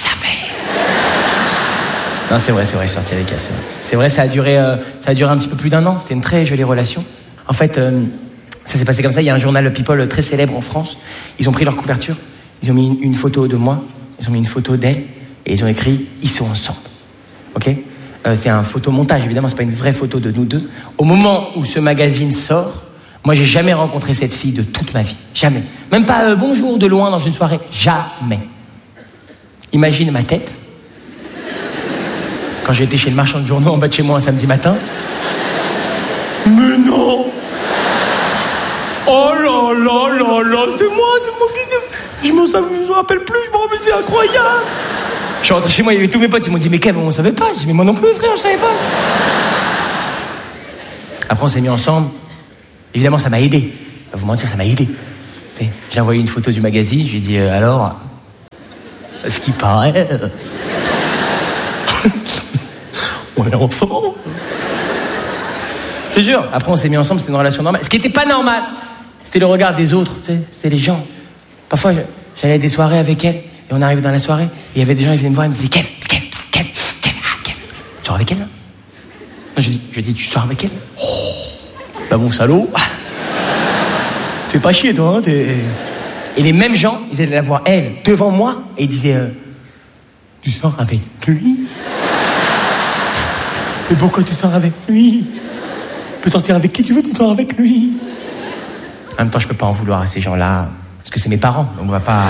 Non, c'est vrai, je suis sorti avec elle, c'est vrai. C'est vrai, ça a duré un petit peu plus d'1 an. C'était une très jolie relation. En fait, ça s'est passé comme ça. Il y a un journal People très célèbre en France. Ils ont pris leur couverture. Ils ont mis une photo de moi. Ils ont mis une photo d'elle. Et ils ont écrit « Ils sont ensemble ». Ok ? C'est un photomontage, évidemment. C'est pas une vraie photo de nous deux. Au moment où ce magazine sort, moi, j'ai jamais rencontré cette fille de toute ma vie. Jamais. Même pas bonjour de loin dans une soirée. Jamais. Imagine ma tête quand j'ai été chez le marchand de journaux en bas de chez moi un samedi matin. Mais non! Oh là là là là, c'est moi qui... Je me rappelle plus, c'est incroyable! Je suis rentré chez moi, il y avait tous mes potes, ils m'ont dit, mais Kev, on savait pas. Je dis, mais moi non plus, frère, je savais pas. Après, on s'est mis ensemble. Évidemment, ça m'a aidé. Je vais vous mentir, ça m'a aidé. J'ai envoyé une photo du magazine, je lui ai dit, alors, ce qui paraît... on est ensemble. C'est sûr. Après, on s'est mis ensemble, c'était une relation normale. Ce qui était pas normal, c'était le regard des autres, tu sais, c'était les gens. Parfois, j'allais à des soirées avec elle, et on arrivait dans la soirée, et il y avait des gens, ils venaient me voir, ils me disaient, Kev, tu sors avec elle, là? Je dis, tu sors avec elle? Oh, bah mon salaud. Tu fais pas chier, toi, hein, Et les mêmes gens, ils allaient la voir, elle, devant moi, et ils disaient, tu sors avec lui? Mais pourquoi tu sors avec lui? Tu peux sortir avec qui tu veux, tu sors avec lui. En même temps, je peux pas en vouloir à ces gens-là, parce que c'est mes parents, donc on va pas...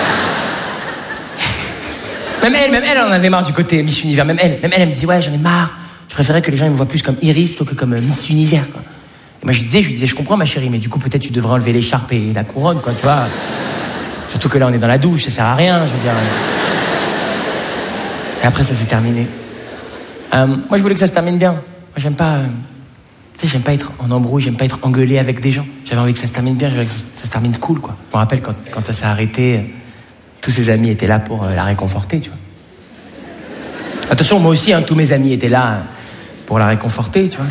Même elle en avait marre du côté Miss Univers. Même elle me dit, ouais, j'en ai marre. Je préférais que les gens ils me voient plus comme Iris plutôt que comme Miss Univers, quoi. Et moi, je lui disais, je comprends, ma chérie, mais du coup, peut-être tu devrais enlever l'écharpe et la couronne, quoi, tu vois. Surtout que là, on est dans la douche, ça sert à rien, je veux dire. Et après, ça s'est terminé. Moi, je voulais que ça se termine bien. Moi, j'aime pas... tu sais, j'aime pas être en embrouille, j'aime pas être engueulé avec des gens. J'avais envie que ça se termine bien, j'avais envie que ça se termine cool, quoi. Je me rappelle quand ça s'est arrêté, tous ses amis étaient là pour la réconforter, tu vois. Attention, moi aussi, tous mes amis étaient là pour la réconforter, tu vois.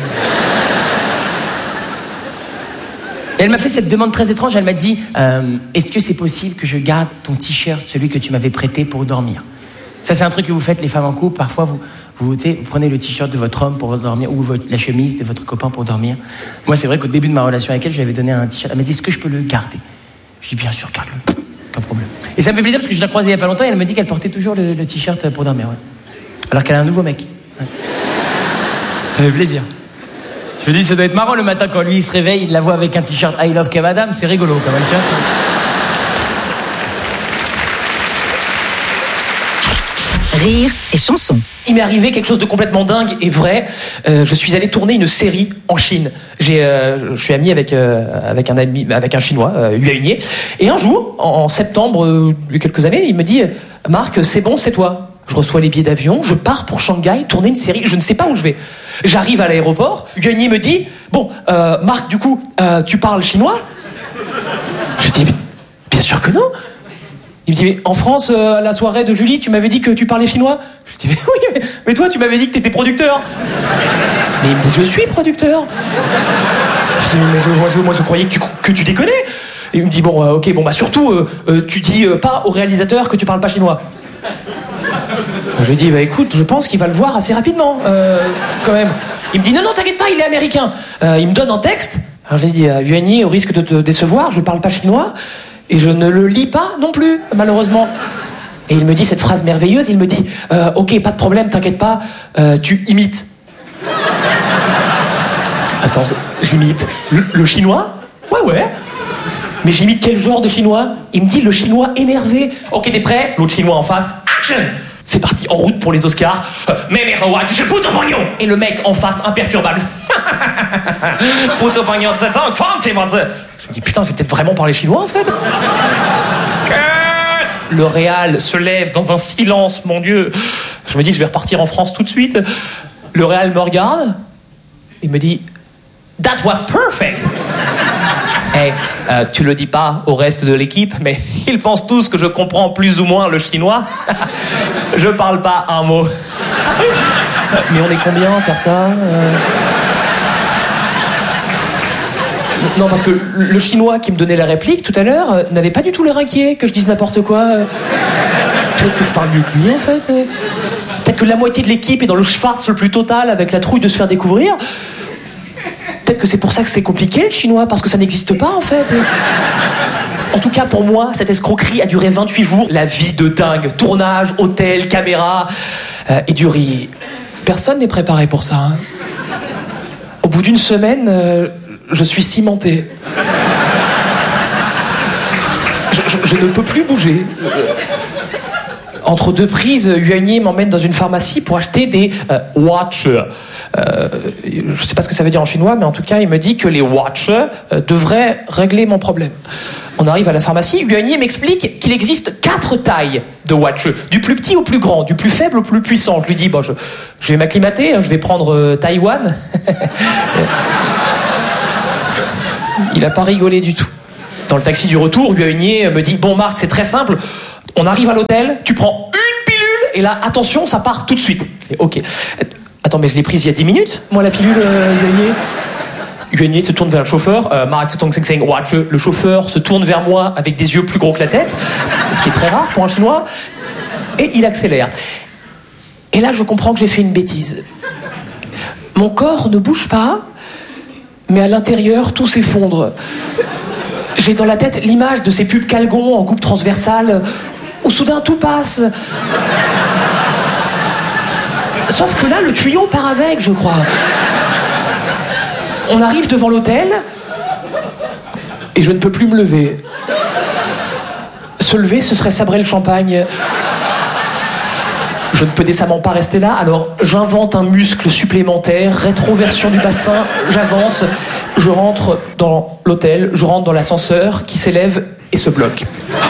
Et elle m'a fait cette demande très étrange, elle m'a dit, est-ce que c'est possible que je garde ton t-shirt, celui que tu m'avais prêté pour dormir? Ça, c'est un truc que vous faites, les femmes en couple. Parfois, vous prenez le t-shirt de votre homme pour dormir ou la chemise de votre copain pour dormir. Moi, c'est vrai qu'au début de ma relation avec elle, je lui avais donné un t-shirt. Elle m'a dit, est-ce que je peux le garder? Je dis, bien sûr, garde-le. Pas de problème. Et ça me fait plaisir parce que je l'ai croisée il y a pas longtemps et elle me dit qu'elle portait toujours le t-shirt pour dormir. Ouais. Alors qu'elle a un nouveau mec. Ouais. Ça fait plaisir. Je me dis, ça doit être marrant le matin quand lui il se réveille, il la voit avec un t-shirt I love Kev Adams. C'est rigolo quand même, tu vois. Rire et chanson. Il m'est arrivé quelque chose de complètement dingue et vrai. Je suis allé tourner une série en Chine. Je suis ami avec un Chinois, Yue Yunier. Et un jour, en septembre, il y a quelques années, il me dit, Marc, c'est bon, c'est toi. Je reçois les billets d'avion, je pars pour Shanghai tourner une série. Je ne sais pas où je vais. J'arrive à l'aéroport. Yue Yunier me dit, bon, Marc, du coup, tu parles chinois? Je dis, bien sûr que non. Il me dit, mais en France, à la soirée de Julie, tu m'avais dit que tu parlais chinois? Je dis, mais oui, mais toi, tu m'avais dit que t'étais producteur. Mais il me dit, je suis producteur. Je dis, mais moi, je croyais que tu déconnais. Et il me dit, bon, ok, bon, bah surtout, tu dis pas au réalisateur que tu parles pas chinois. Je lui dis, bah écoute, je pense qu'il va le voir assez rapidement, quand même. Il me dit, non, t'inquiète pas, il est américain. Il me donne un texte. Alors je lui dis, Yue Yunier, au risque de te décevoir, je parle pas chinois. Et je ne le lis pas non plus, malheureusement. Et il me dit cette phrase merveilleuse, il me dit ok, pas de problème, t'inquiète pas, tu imites. Attends, j'imite le chinois? Ouais. Mais j'imite quel genre de chinois? Il me dit le chinois énervé. Ok, t'es prêt? L'autre chinois en face, action! C'est parti, en route pour les Oscars. Mais je puto pognon! Et le mec en face, imperturbable. Puto pognon de 7 ans, je me dis, putain, je vais peut-être vraiment parler chinois, en fait. Le réal se lève dans un silence, mon Dieu. Je me dis, je vais repartir en France tout de suite. Le réal me regarde. Il me dit, that was perfect. Hey, tu le dis pas au reste de l'équipe, mais ils pensent tous que je comprends plus ou moins le chinois. Je parle pas un mot. Mais on est combien à faire ça? Non, parce que le chinois qui me donnait la réplique tout à l'heure n'avait pas du tout l'air inquiet que je dise n'importe quoi. Peut-être que je parle mieux que lui, en fait. Peut-être que la moitié de l'équipe est dans le schwarz le plus total avec la trouille de se faire découvrir. Peut-être que c'est pour ça que c'est compliqué, le chinois, parce que ça n'existe pas, en fait. En tout cas, pour moi, cette escroquerie a duré 28 jours. La vie de dingue. Tournage, hôtel, caméra et du riz. Personne n'est préparé pour ça. Hein. Au bout d'une semaine... je suis cimenté. Je ne peux plus bouger. Entre deux prises, Huanier m'emmène dans une pharmacie pour acheter des watches. Je sais pas ce que ça veut dire en chinois, mais en tout cas, il me dit que les watches devraient régler mon problème. On arrive à la pharmacie, Huanier m'explique qu'il existe 4 tailles de watch, du plus petit au plus grand, du plus faible au plus puissant. Je lui dis, bon, je vais m'acclimater, je vais prendre Taïwan. Il a pas rigolé du tout. Dans le taxi du retour, Huanier me dit, bon Marc, c'est très simple, on arrive à l'hôtel, tu prends une pilule, et là, attention, ça part tout de suite. Et, ok. Attends, mais je l'ai prise il y a 10 minutes, moi, la pilule, Huanier. Huanier se tourne vers le chauffeur, Marc se tourne watch. Le chauffeur se tourne vers moi avec des yeux plus gros que la tête, ce qui est très rare pour un Chinois, et il accélère. Et là, je comprends que j'ai fait une bêtise. Mon corps ne bouge pas, mais à l'intérieur, tout s'effondre. J'ai dans la tête l'image de ces pubs Calgon en coupe transversale, où soudain tout passe. Sauf que là, le tuyau part avec, je crois. On arrive devant l'hôtel et je ne peux plus me lever. Se lever, ce serait sabrer le champagne. Je ne peux décemment pas rester là, alors j'invente un muscle supplémentaire, rétroversion du bassin, j'avance, je rentre dans l'hôtel, je rentre dans l'ascenseur qui s'élève et se bloque.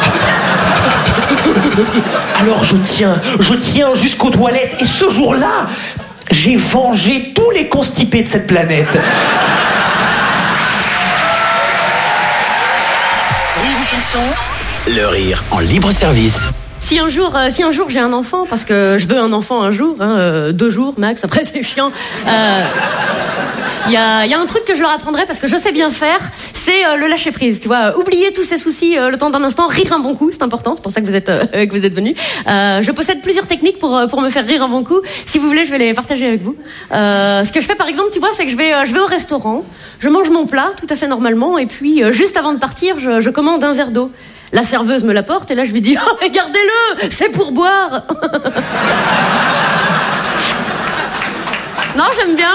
Alors je tiens jusqu'aux toilettes et ce jour-là, j'ai vengé tous les constipés de cette planète. Rire et chanson. Le rire en libre service. Si un jour j'ai un enfant, parce que je veux un enfant un jour, 2 jours max, après c'est chiant. Il y a un truc que je leur apprendrai parce que je sais bien faire, c'est le lâcher prise, tu vois, oublier tous ces soucis le temps d'un instant, rire un bon coup, c'est important, c'est pour ça que vous êtes venus. Je possède plusieurs techniques pour me faire rire un bon coup. Si vous voulez, je vais les partager avec vous. Ce que je fais par exemple, tu vois, c'est que je vais au restaurant, je mange mon plat tout à fait normalement, et puis juste avant de partir, je commande un verre d'eau. La serveuse me l'apporte et là je lui dis « Oh, mais gardez-le, c'est pour boire !» Non, j'aime bien.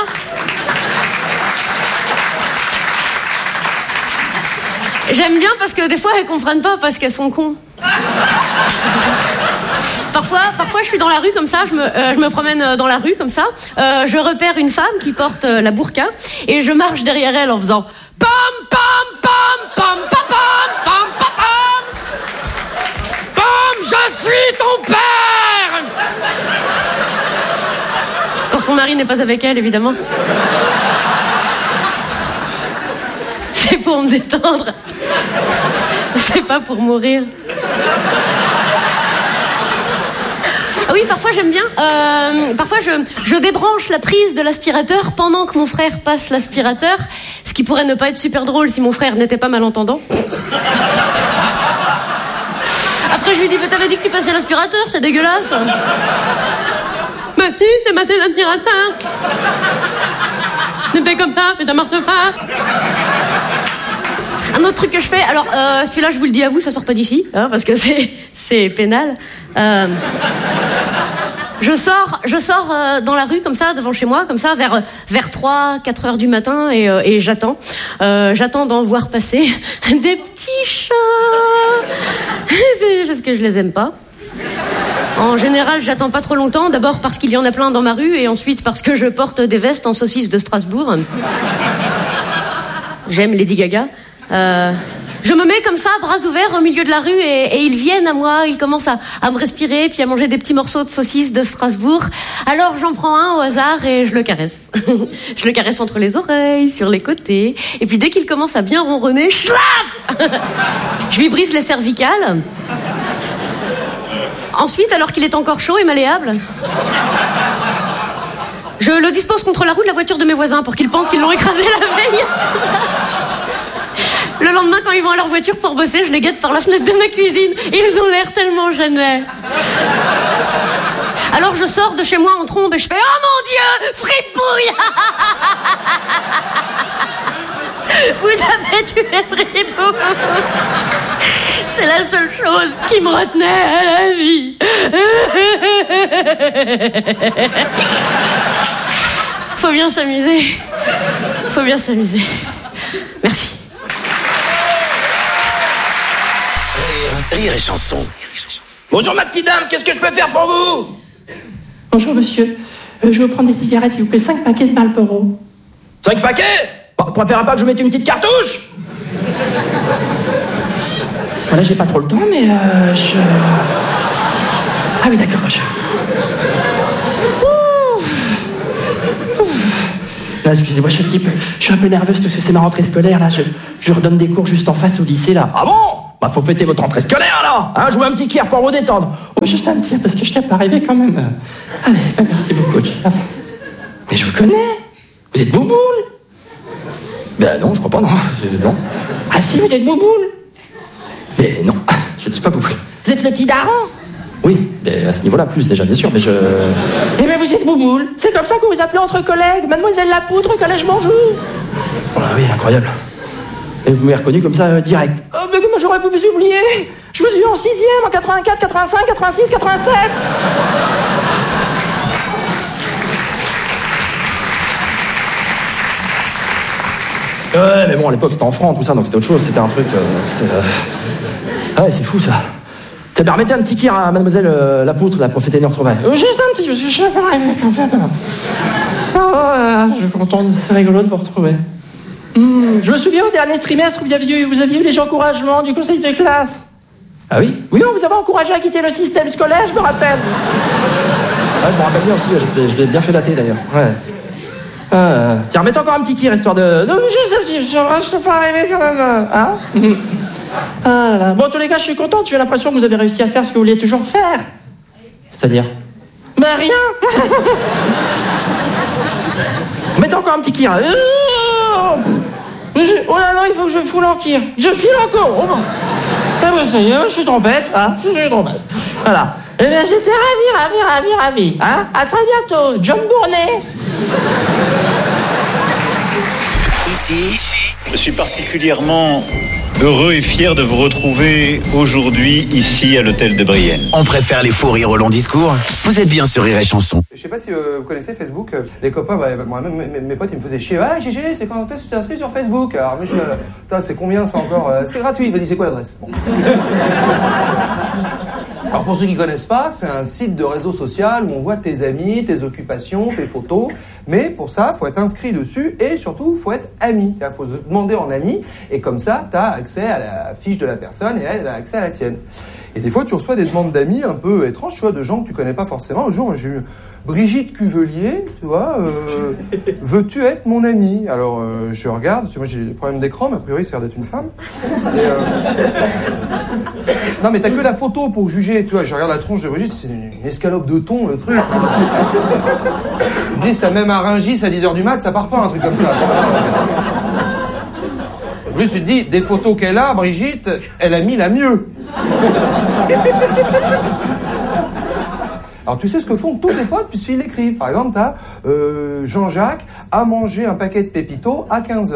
J'aime bien parce que des fois elles comprennent pas parce qu'elles sont cons. Parfois je suis dans la rue comme ça, je me promène dans la rue comme ça, je repère une femme qui porte la burqa et je marche derrière elle en faisant pam pam pam pam pam pam pam pam pam. Je suis ton père. Quand son mari n'est pas avec elle, évidemment. C'est pour me détendre. C'est pas pour mourir. Ah oui, parfois j'aime bien. Parfois je débranche la prise de l'aspirateur pendant que mon frère passe l'aspirateur, ce qui pourrait ne pas être super drôle si mon frère n'était pas malentendant. Après je lui dis, mais t'avais dit que tu passais l'aspirateur, c'est dégueulasse. Mais si, t'as passé l'aspirateur. Ne fais comme ça, mais ça marche pas. Un autre truc que je fais, alors celui-là je vous le dis à vous, ça sort pas d'ici, hein, parce que c'est pénal. Je sors dans la rue comme ça, devant chez moi, comme ça, vers 3-4 heures du matin, et j'attends. J'attends d'en voir passer des petits chats. C'est juste que je les aime pas. En général, j'attends pas trop longtemps, d'abord parce qu'il y en a plein dans ma rue, et ensuite parce que je porte des vestes en saucisse de Strasbourg. J'aime Lady Gaga. Je me mets comme ça, bras ouverts, au milieu de la rue, et ils viennent à moi, ils commencent à me respirer, puis à manger des petits morceaux de saucisse de Strasbourg. Alors j'en prends un au hasard et je le caresse. Je le caresse entre les oreilles, sur les côtés, et puis dès qu'il commence à bien ronronner, schlaf. Je lui brise les cervicales. Ensuite, alors qu'il est encore chaud et malléable, je le dispose contre la roue de la voiture de mes voisins pour qu'ils pensent qu'ils l'ont écrasé la veille. Le lendemain, quand ils vont à leur voiture pour bosser, je les guette par la fenêtre de ma cuisine. Ils ont l'air tellement gênés. Alors je sors de chez moi en trombe et je fais « Oh mon Dieu, fripouille !» Vous avez tué Fripouille. C'est la seule chose qui me retenait à la vie. Faut bien s'amuser. Faut bien s'amuser. Merci. Rire et chanson. Bonjour ma petite dame, qu'est-ce que je peux faire pour vous? Bonjour monsieur, je vais vous prendre des cigarettes s'il vous plaît, 5 paquets de Marlboro. 5 paquets? Bon, préférez pas que je mette une petite cartouche? Voilà, j'ai pas trop le temps, mais je... Ah oui, d'accord, Là, excusez-moi, je suis un peu nerveuse parce que c'est ma rentrée scolaire, là. Je redonne des cours juste en face au lycée, là. Ah bon? Bah, faut fêter votre rentrée scolaire, alors! Hein, jouez un petit kier pour vous détendre. Oh, juste un petit, parce que je t'ai pas arrivé quand même. Allez, bah, merci beaucoup, merci. Mais je vous connais. Vous êtes Bouboule? Ben non, je crois pas, non. Non. Ah si, vous êtes Bouboule? Mais non, je ne suis pas Bouboule. Vous tes le petit daron? Oui, mais à ce niveau-là, plus déjà, bien sûr, mais je... Eh bien, vous êtes Bouboule. C'est comme ça que vous vous appelez entre collègues. Mademoiselle Lapoutre, collège Bonjour. Oh là, oui, incroyable. Et vous m'avez reconnu comme ça, direct. Oh, mais comment j'aurais pu vous oublier? Je vous ai eu en 6e, en 84, 85, 86, 87. Ouais, mais bon, à l'époque, c'était en francs, tout ça, donc c'était autre chose, c'était un truc... Ah ouais, c'est fou, ça. T'as bien remettez un petit kir à mademoiselle Lapoutre, là, pour fêter une retrouvaille. Juste un petit, parce que je suis pas arrivé quand même. Je suis content, c'est rigolo de vous retrouver. Je me souviens au dernier trimestre, vous aviez eu les encouragements du conseil de classe. Ah oui? Oui, on vous avait encouragé à quitter le système scolaire, je me rappelle. Ouais, je me rappelle bien aussi, je l'ai bien fait dater d'ailleurs. Ouais. Tiens, remets encore un petit kir, histoire de... Non, juste un petit, je suis pas arrivé quand même, hein. Ah là là. Bon, en tous les cas, je suis contente, j'ai l'impression que vous avez réussi à faire ce que vous vouliez toujours faire. C'est-à-dire? Ben rien. Mettez encore un petit kir. Oh là non, il faut que je foule en kir. Je file encore. Oh bon. Ah ben ça y est, je suis trop bête, hein. Je suis trop bête. Voilà. Eh bien, j'étais ravi. Hein. À très bientôt. John Bournet. Ici, je suis particulièrement heureux et fier de vous retrouver aujourd'hui ici à l'hôtel de Brienne. On préfère les faux rires au long discours. Vous êtes bien sur Rire et Chanson. Je sais pas si vous connaissez Facebook. Les copains, mes potes, ils me faisaient chier. Ah, GG, c'est quand est-ce que tu t'es inscrit sur Facebook? Alors, mais c'est combien ça encore? C'est gratuit. Vas-y, c'est quoi l'adresse? Bon. Alors, pour ceux qui connaissent pas, c'est un site de réseau social où on voit tes amis, tes occupations, tes photos. Mais pour ça, faut être inscrit dessus et surtout, faut être ami. C'est-à-dire, faut se demander en ami et comme ça, t'as accès à la fiche de la personne et elle a accès à la tienne. Et des fois, tu reçois des demandes d'amis un peu étranges, tu vois, de gens que tu connais pas forcément. Un jour, j'ai eu Brigitte Cuvelier, tu vois, veux-tu être mon amie? Alors, je regarde, parce que moi j'ai des problèmes d'écran, mais a priori, ça a l'air d'être une femme. Non, mais t'as que la photo pour juger, tu vois. Je regarde la tronche de Brigitte, c'est une escalope de thon, le truc. Je dis, ça même à Rungis à 10h du mat, ça part pas, un truc comme ça. En plus, tu te dis, des photos qu'elle a, Brigitte, elle a mis la mieux. Alors tu sais ce que font tous tes potes puisqu'ils l'écrivent. Par exemple, t'as Jean-Jacques a mangé un paquet de Pépito à 15h.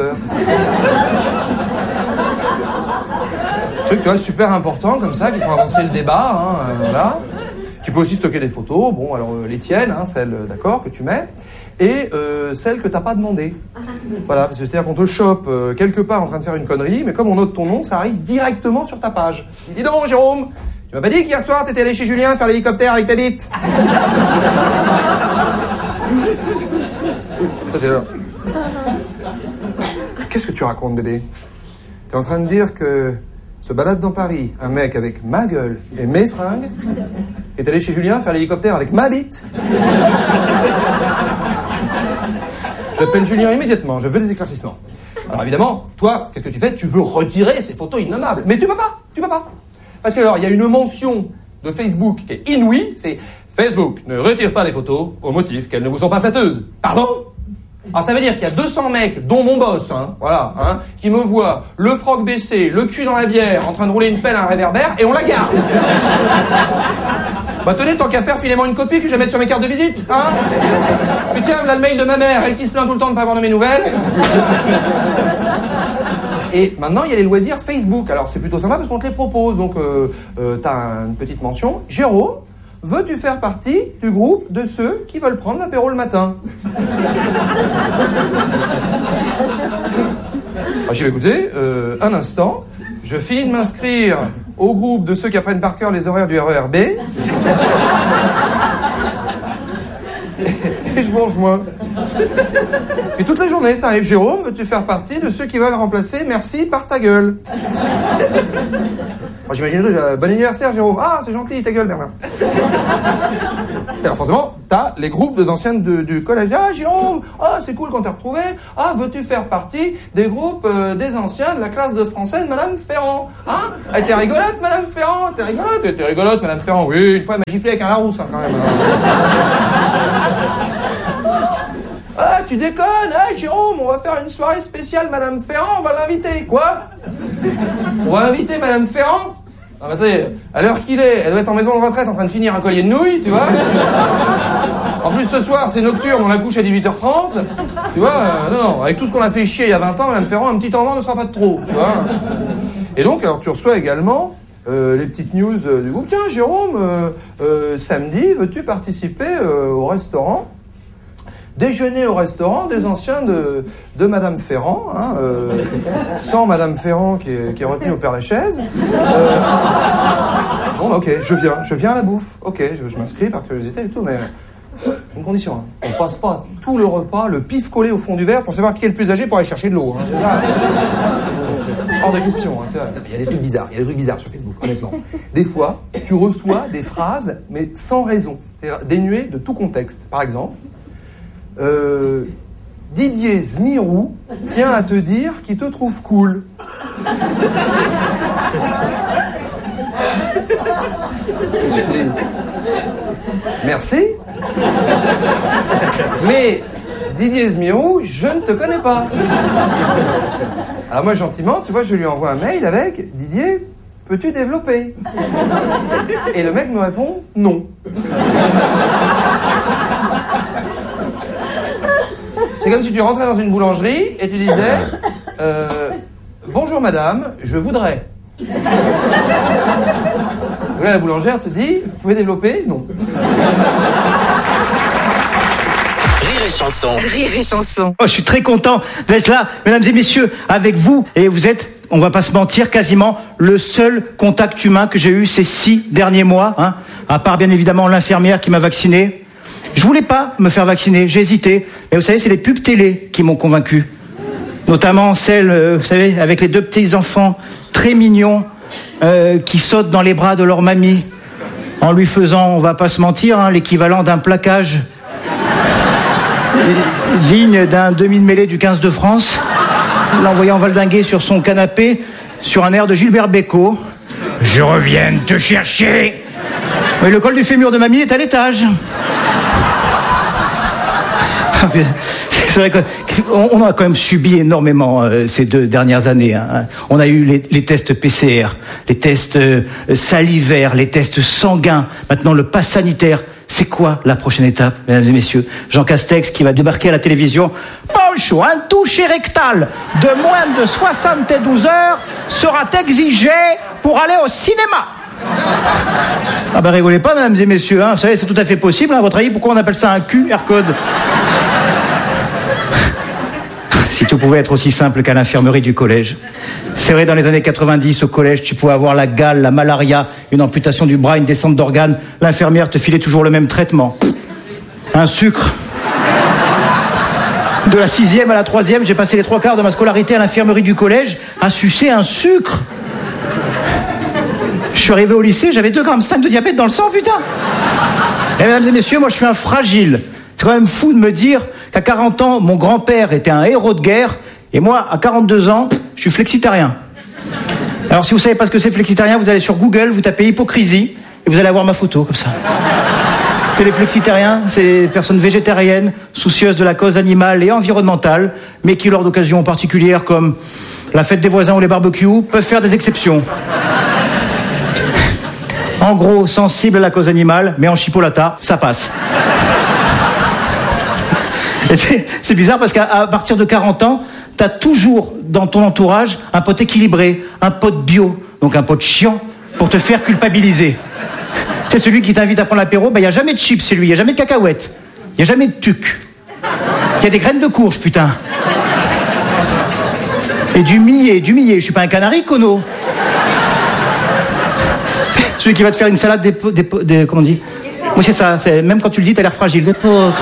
Truc, tu vois, super important comme ça, qu'il faut avancer le débat, hein, voilà. Tu peux aussi stocker des photos, bon, alors les tiennes, hein, celles, d'accord, que tu mets, et celles que t'as pas demandé. Voilà, parce que c'est-à-dire qu'on te chope quelque part en train de faire une connerie, mais comme on note ton nom, ça arrive directement sur ta page. Dis donc, Jérôme, tu m'as pas dit qu'hier soir t'étais allé chez Julien faire l'hélicoptère avec ta bite? Toi, t'es là. Qu'est-ce que tu racontes, bébé? T'es en train de dire que se balade dans Paris un mec avec ma gueule et mes fringues est allé chez Julien faire l'hélicoptère avec ma bite? J'appelle Julien immédiatement, je veux des éclaircissements. Alors évidemment, toi, qu'est-ce que tu fais? Tu veux retirer ces photos innommables. Mais tu peux pas. Parce que alors, il y a une mention de Facebook qui est inouïe, c'est Facebook ne retire pas les photos au motif qu'elles ne vous sont pas flatteuses. Pardon? Alors ça veut dire qu'il y a 200 mecs, dont mon boss, qui me voient le froc baissé, le cul dans la bière, en train de rouler une pelle à un réverbère, et on la garde. Bah tenez, tant qu'à faire, filez-moi une copie que je vais mettre sur mes cartes de visite, hein. Puis tiens, voilà le mail de ma mère, elle qui se plaint tout le temps de pas avoir de mes nouvelles. Et maintenant, il y a les loisirs Facebook. Alors, c'est plutôt sympa parce qu'on te les propose. Donc, t'as une petite mention. Jérôme, veux-tu faire partie du groupe de ceux qui veulent prendre l'apéro le matin? Alors, j'ai dit, écoutez, un instant. Je finis de m'inscrire au groupe de ceux qui apprennent par cœur les horaires du RER B. Et je vous rejoins. Et toute la journée, ça arrive. Jérôme, veux-tu faire partie de ceux qui veulent remplacer merci par ta gueule? Moi, j'imagine, bon anniversaire, Jérôme. Ah, c'est gentil, ta gueule, Bernard. Et alors, forcément, t'as les groupes des anciennes du collège. Ah, Jérôme, ah, c'est cool qu'on t'a retrouvé. Ah, veux-tu faire partie des groupes des anciens de la classe de français de Madame Ferrand? Hein? Elle était rigolote, Madame Ferrand? T'es rigolote, Madame Ferrand? Oui, une fois, elle m'a giflé avec un Larousse, hein, quand même. Ah, tu déconnes, ah, Jérôme, on va faire une soirée spéciale Madame Ferrand, on va l'inviter. Quoi? On va inviter Madame Ferrand? Ah bah, à l'heure qu'il est, elle doit être en maison de retraite en train de finir un collier de nouilles, tu vois. En plus, ce soir, c'est nocturne, on la couche à 18h30. Tu vois, non, avec tout ce qu'on a fait chier il y a 20 ans, Madame Ferrand, un petit temps ne sera pas de trop, tu vois. Et donc, alors, tu reçois également les petites news du groupe. Tiens, Jérôme, samedi, veux-tu participer au restaurant? Déjeuner au restaurant des anciens de Madame Ferrand, hein, sans Madame Ferrand qui est retenue au Père-Lachaise. Bon, ok, je viens à la bouffe. Ok, je m'inscris par curiosité et tout, mais une condition. Hein. On passe pas tout le repas, le pif collé au fond du verre pour savoir qui est le plus âgé pour aller chercher de l'eau. Hein. Hors de question. Hein. Il y a des trucs bizarres, sur Facebook, honnêtement. Des fois, tu reçois des phrases, mais sans raison, c'est-à-dire dénuées de tout contexte. Par exemple, Didier Zmirou tient à te dire qu'il te trouve cool. Merci. Mais Didier Zmirou, je ne te connais pas. Alors moi, gentiment, tu vois, je lui envoie un mail avec Didier, peux-tu développer? Et le mec me répond non. C'est comme si tu rentrais dans une boulangerie et tu disais bonjour madame, je voudrais. Donc là, la boulangère te dit vous pouvez développer? Non. Rire et chanson. Rire et chanson. Oh, je suis très content d'être là, mesdames et messieurs, avec vous. Et vous êtes, on va pas se mentir, quasiment le seul contact humain que j'ai eu ces 6 derniers mois, hein, à part bien évidemment l'infirmière qui m'a vacciné. Je voulais pas me faire vacciner, j'ai hésité. Mais vous savez, c'est les pubs télé qui m'ont convaincu. Notamment celle, vous savez, avec les 2 petits enfants très mignons qui sautent dans les bras de leur mamie en lui faisant, on va pas se mentir, hein, l'équivalent d'un plaquage digne d'un demi de mêlée du 15 de France, l'envoyant valdinguer sur son canapé sur un air de Gilbert Bécaud. Je reviens te chercher. Mais le col du fémur de mamie est à l'étage. C'est vrai qu'on a quand même subi énormément ces 2 dernières années. Hein. On a eu les tests PCR, les tests salivaires, les tests sanguins, maintenant le pass sanitaire. C'est quoi la prochaine étape, mesdames et messieurs? Jean Castex qui va débarquer à la télévision. Bonjour, un toucher rectal de moins de 72 heures sera exigé pour aller au cinéma. Ah bah rigolez pas, mesdames et messieurs, hein. Vous savez, c'est tout à fait possible, hein, à votre avis, pourquoi on appelle ça un QR code? Si tout pouvait être aussi simple qu'à l'infirmerie du collège. C'est vrai, dans les années 90, au collège, tu pouvais avoir la gale, la malaria, une amputation du bras, une descente d'organes. L'infirmière te filait toujours le même traitement. Un sucre. De la 6e à la 3e, j'ai passé les 3/4 de ma scolarité à l'infirmerie du collège à sucer un sucre. Je suis arrivé au lycée, j'avais 2,5 g de diabète dans le sang, putain. Et mesdames et messieurs, moi je suis un fragile. C'est quand même fou de me dire qu'à 40 ans, mon grand-père était un héros de guerre, et moi, à 42 ans, je suis flexitarien. Alors si vous savez pas ce que c'est flexitarien, vous allez sur Google, vous tapez hypocrisie, et vous allez avoir ma photo, comme ça. Les flexitariens, c'est des personnes végétariennes, soucieuses de la cause animale et environnementale, mais qui, lors d'occasions particulières comme la fête des voisins ou les barbecues, peuvent faire des exceptions. En gros, sensible à la cause animale, mais en chipolata, ça passe. Et c'est bizarre parce qu'à partir de 40 ans, t'as toujours dans ton entourage un pote équilibré, un pote bio, donc un pote chiant, pour te faire culpabiliser. C'est celui qui t'invite à prendre l'apéro, il n'y a jamais de chips, c'est lui, il n'y a jamais de cacahuètes, il n'y a jamais de tuc. Il y a des graines de courge, putain. Et du millet, je suis pas un canari, Kono. Celui qui va te faire une salade comment on dit? Oui, c'est ça. Même quand tu le dis, t'as l'air fragile. D'épeautre.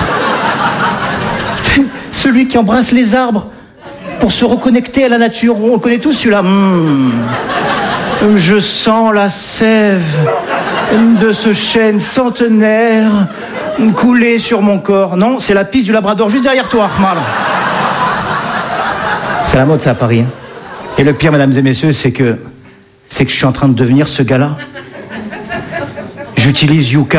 Celui qui embrasse les arbres pour se reconnecter à la nature. On le connaît tous, celui-là. Je sens la sève de ce chêne centenaire couler sur mon corps. Non, c'est la piste du Labrador juste derrière toi, Ahmad. C'est la mode, ça, à Paris. Hein. Et le pire, mesdames et messieurs, c'est que je suis en train de devenir ce gars-là. J'utilise Yuka.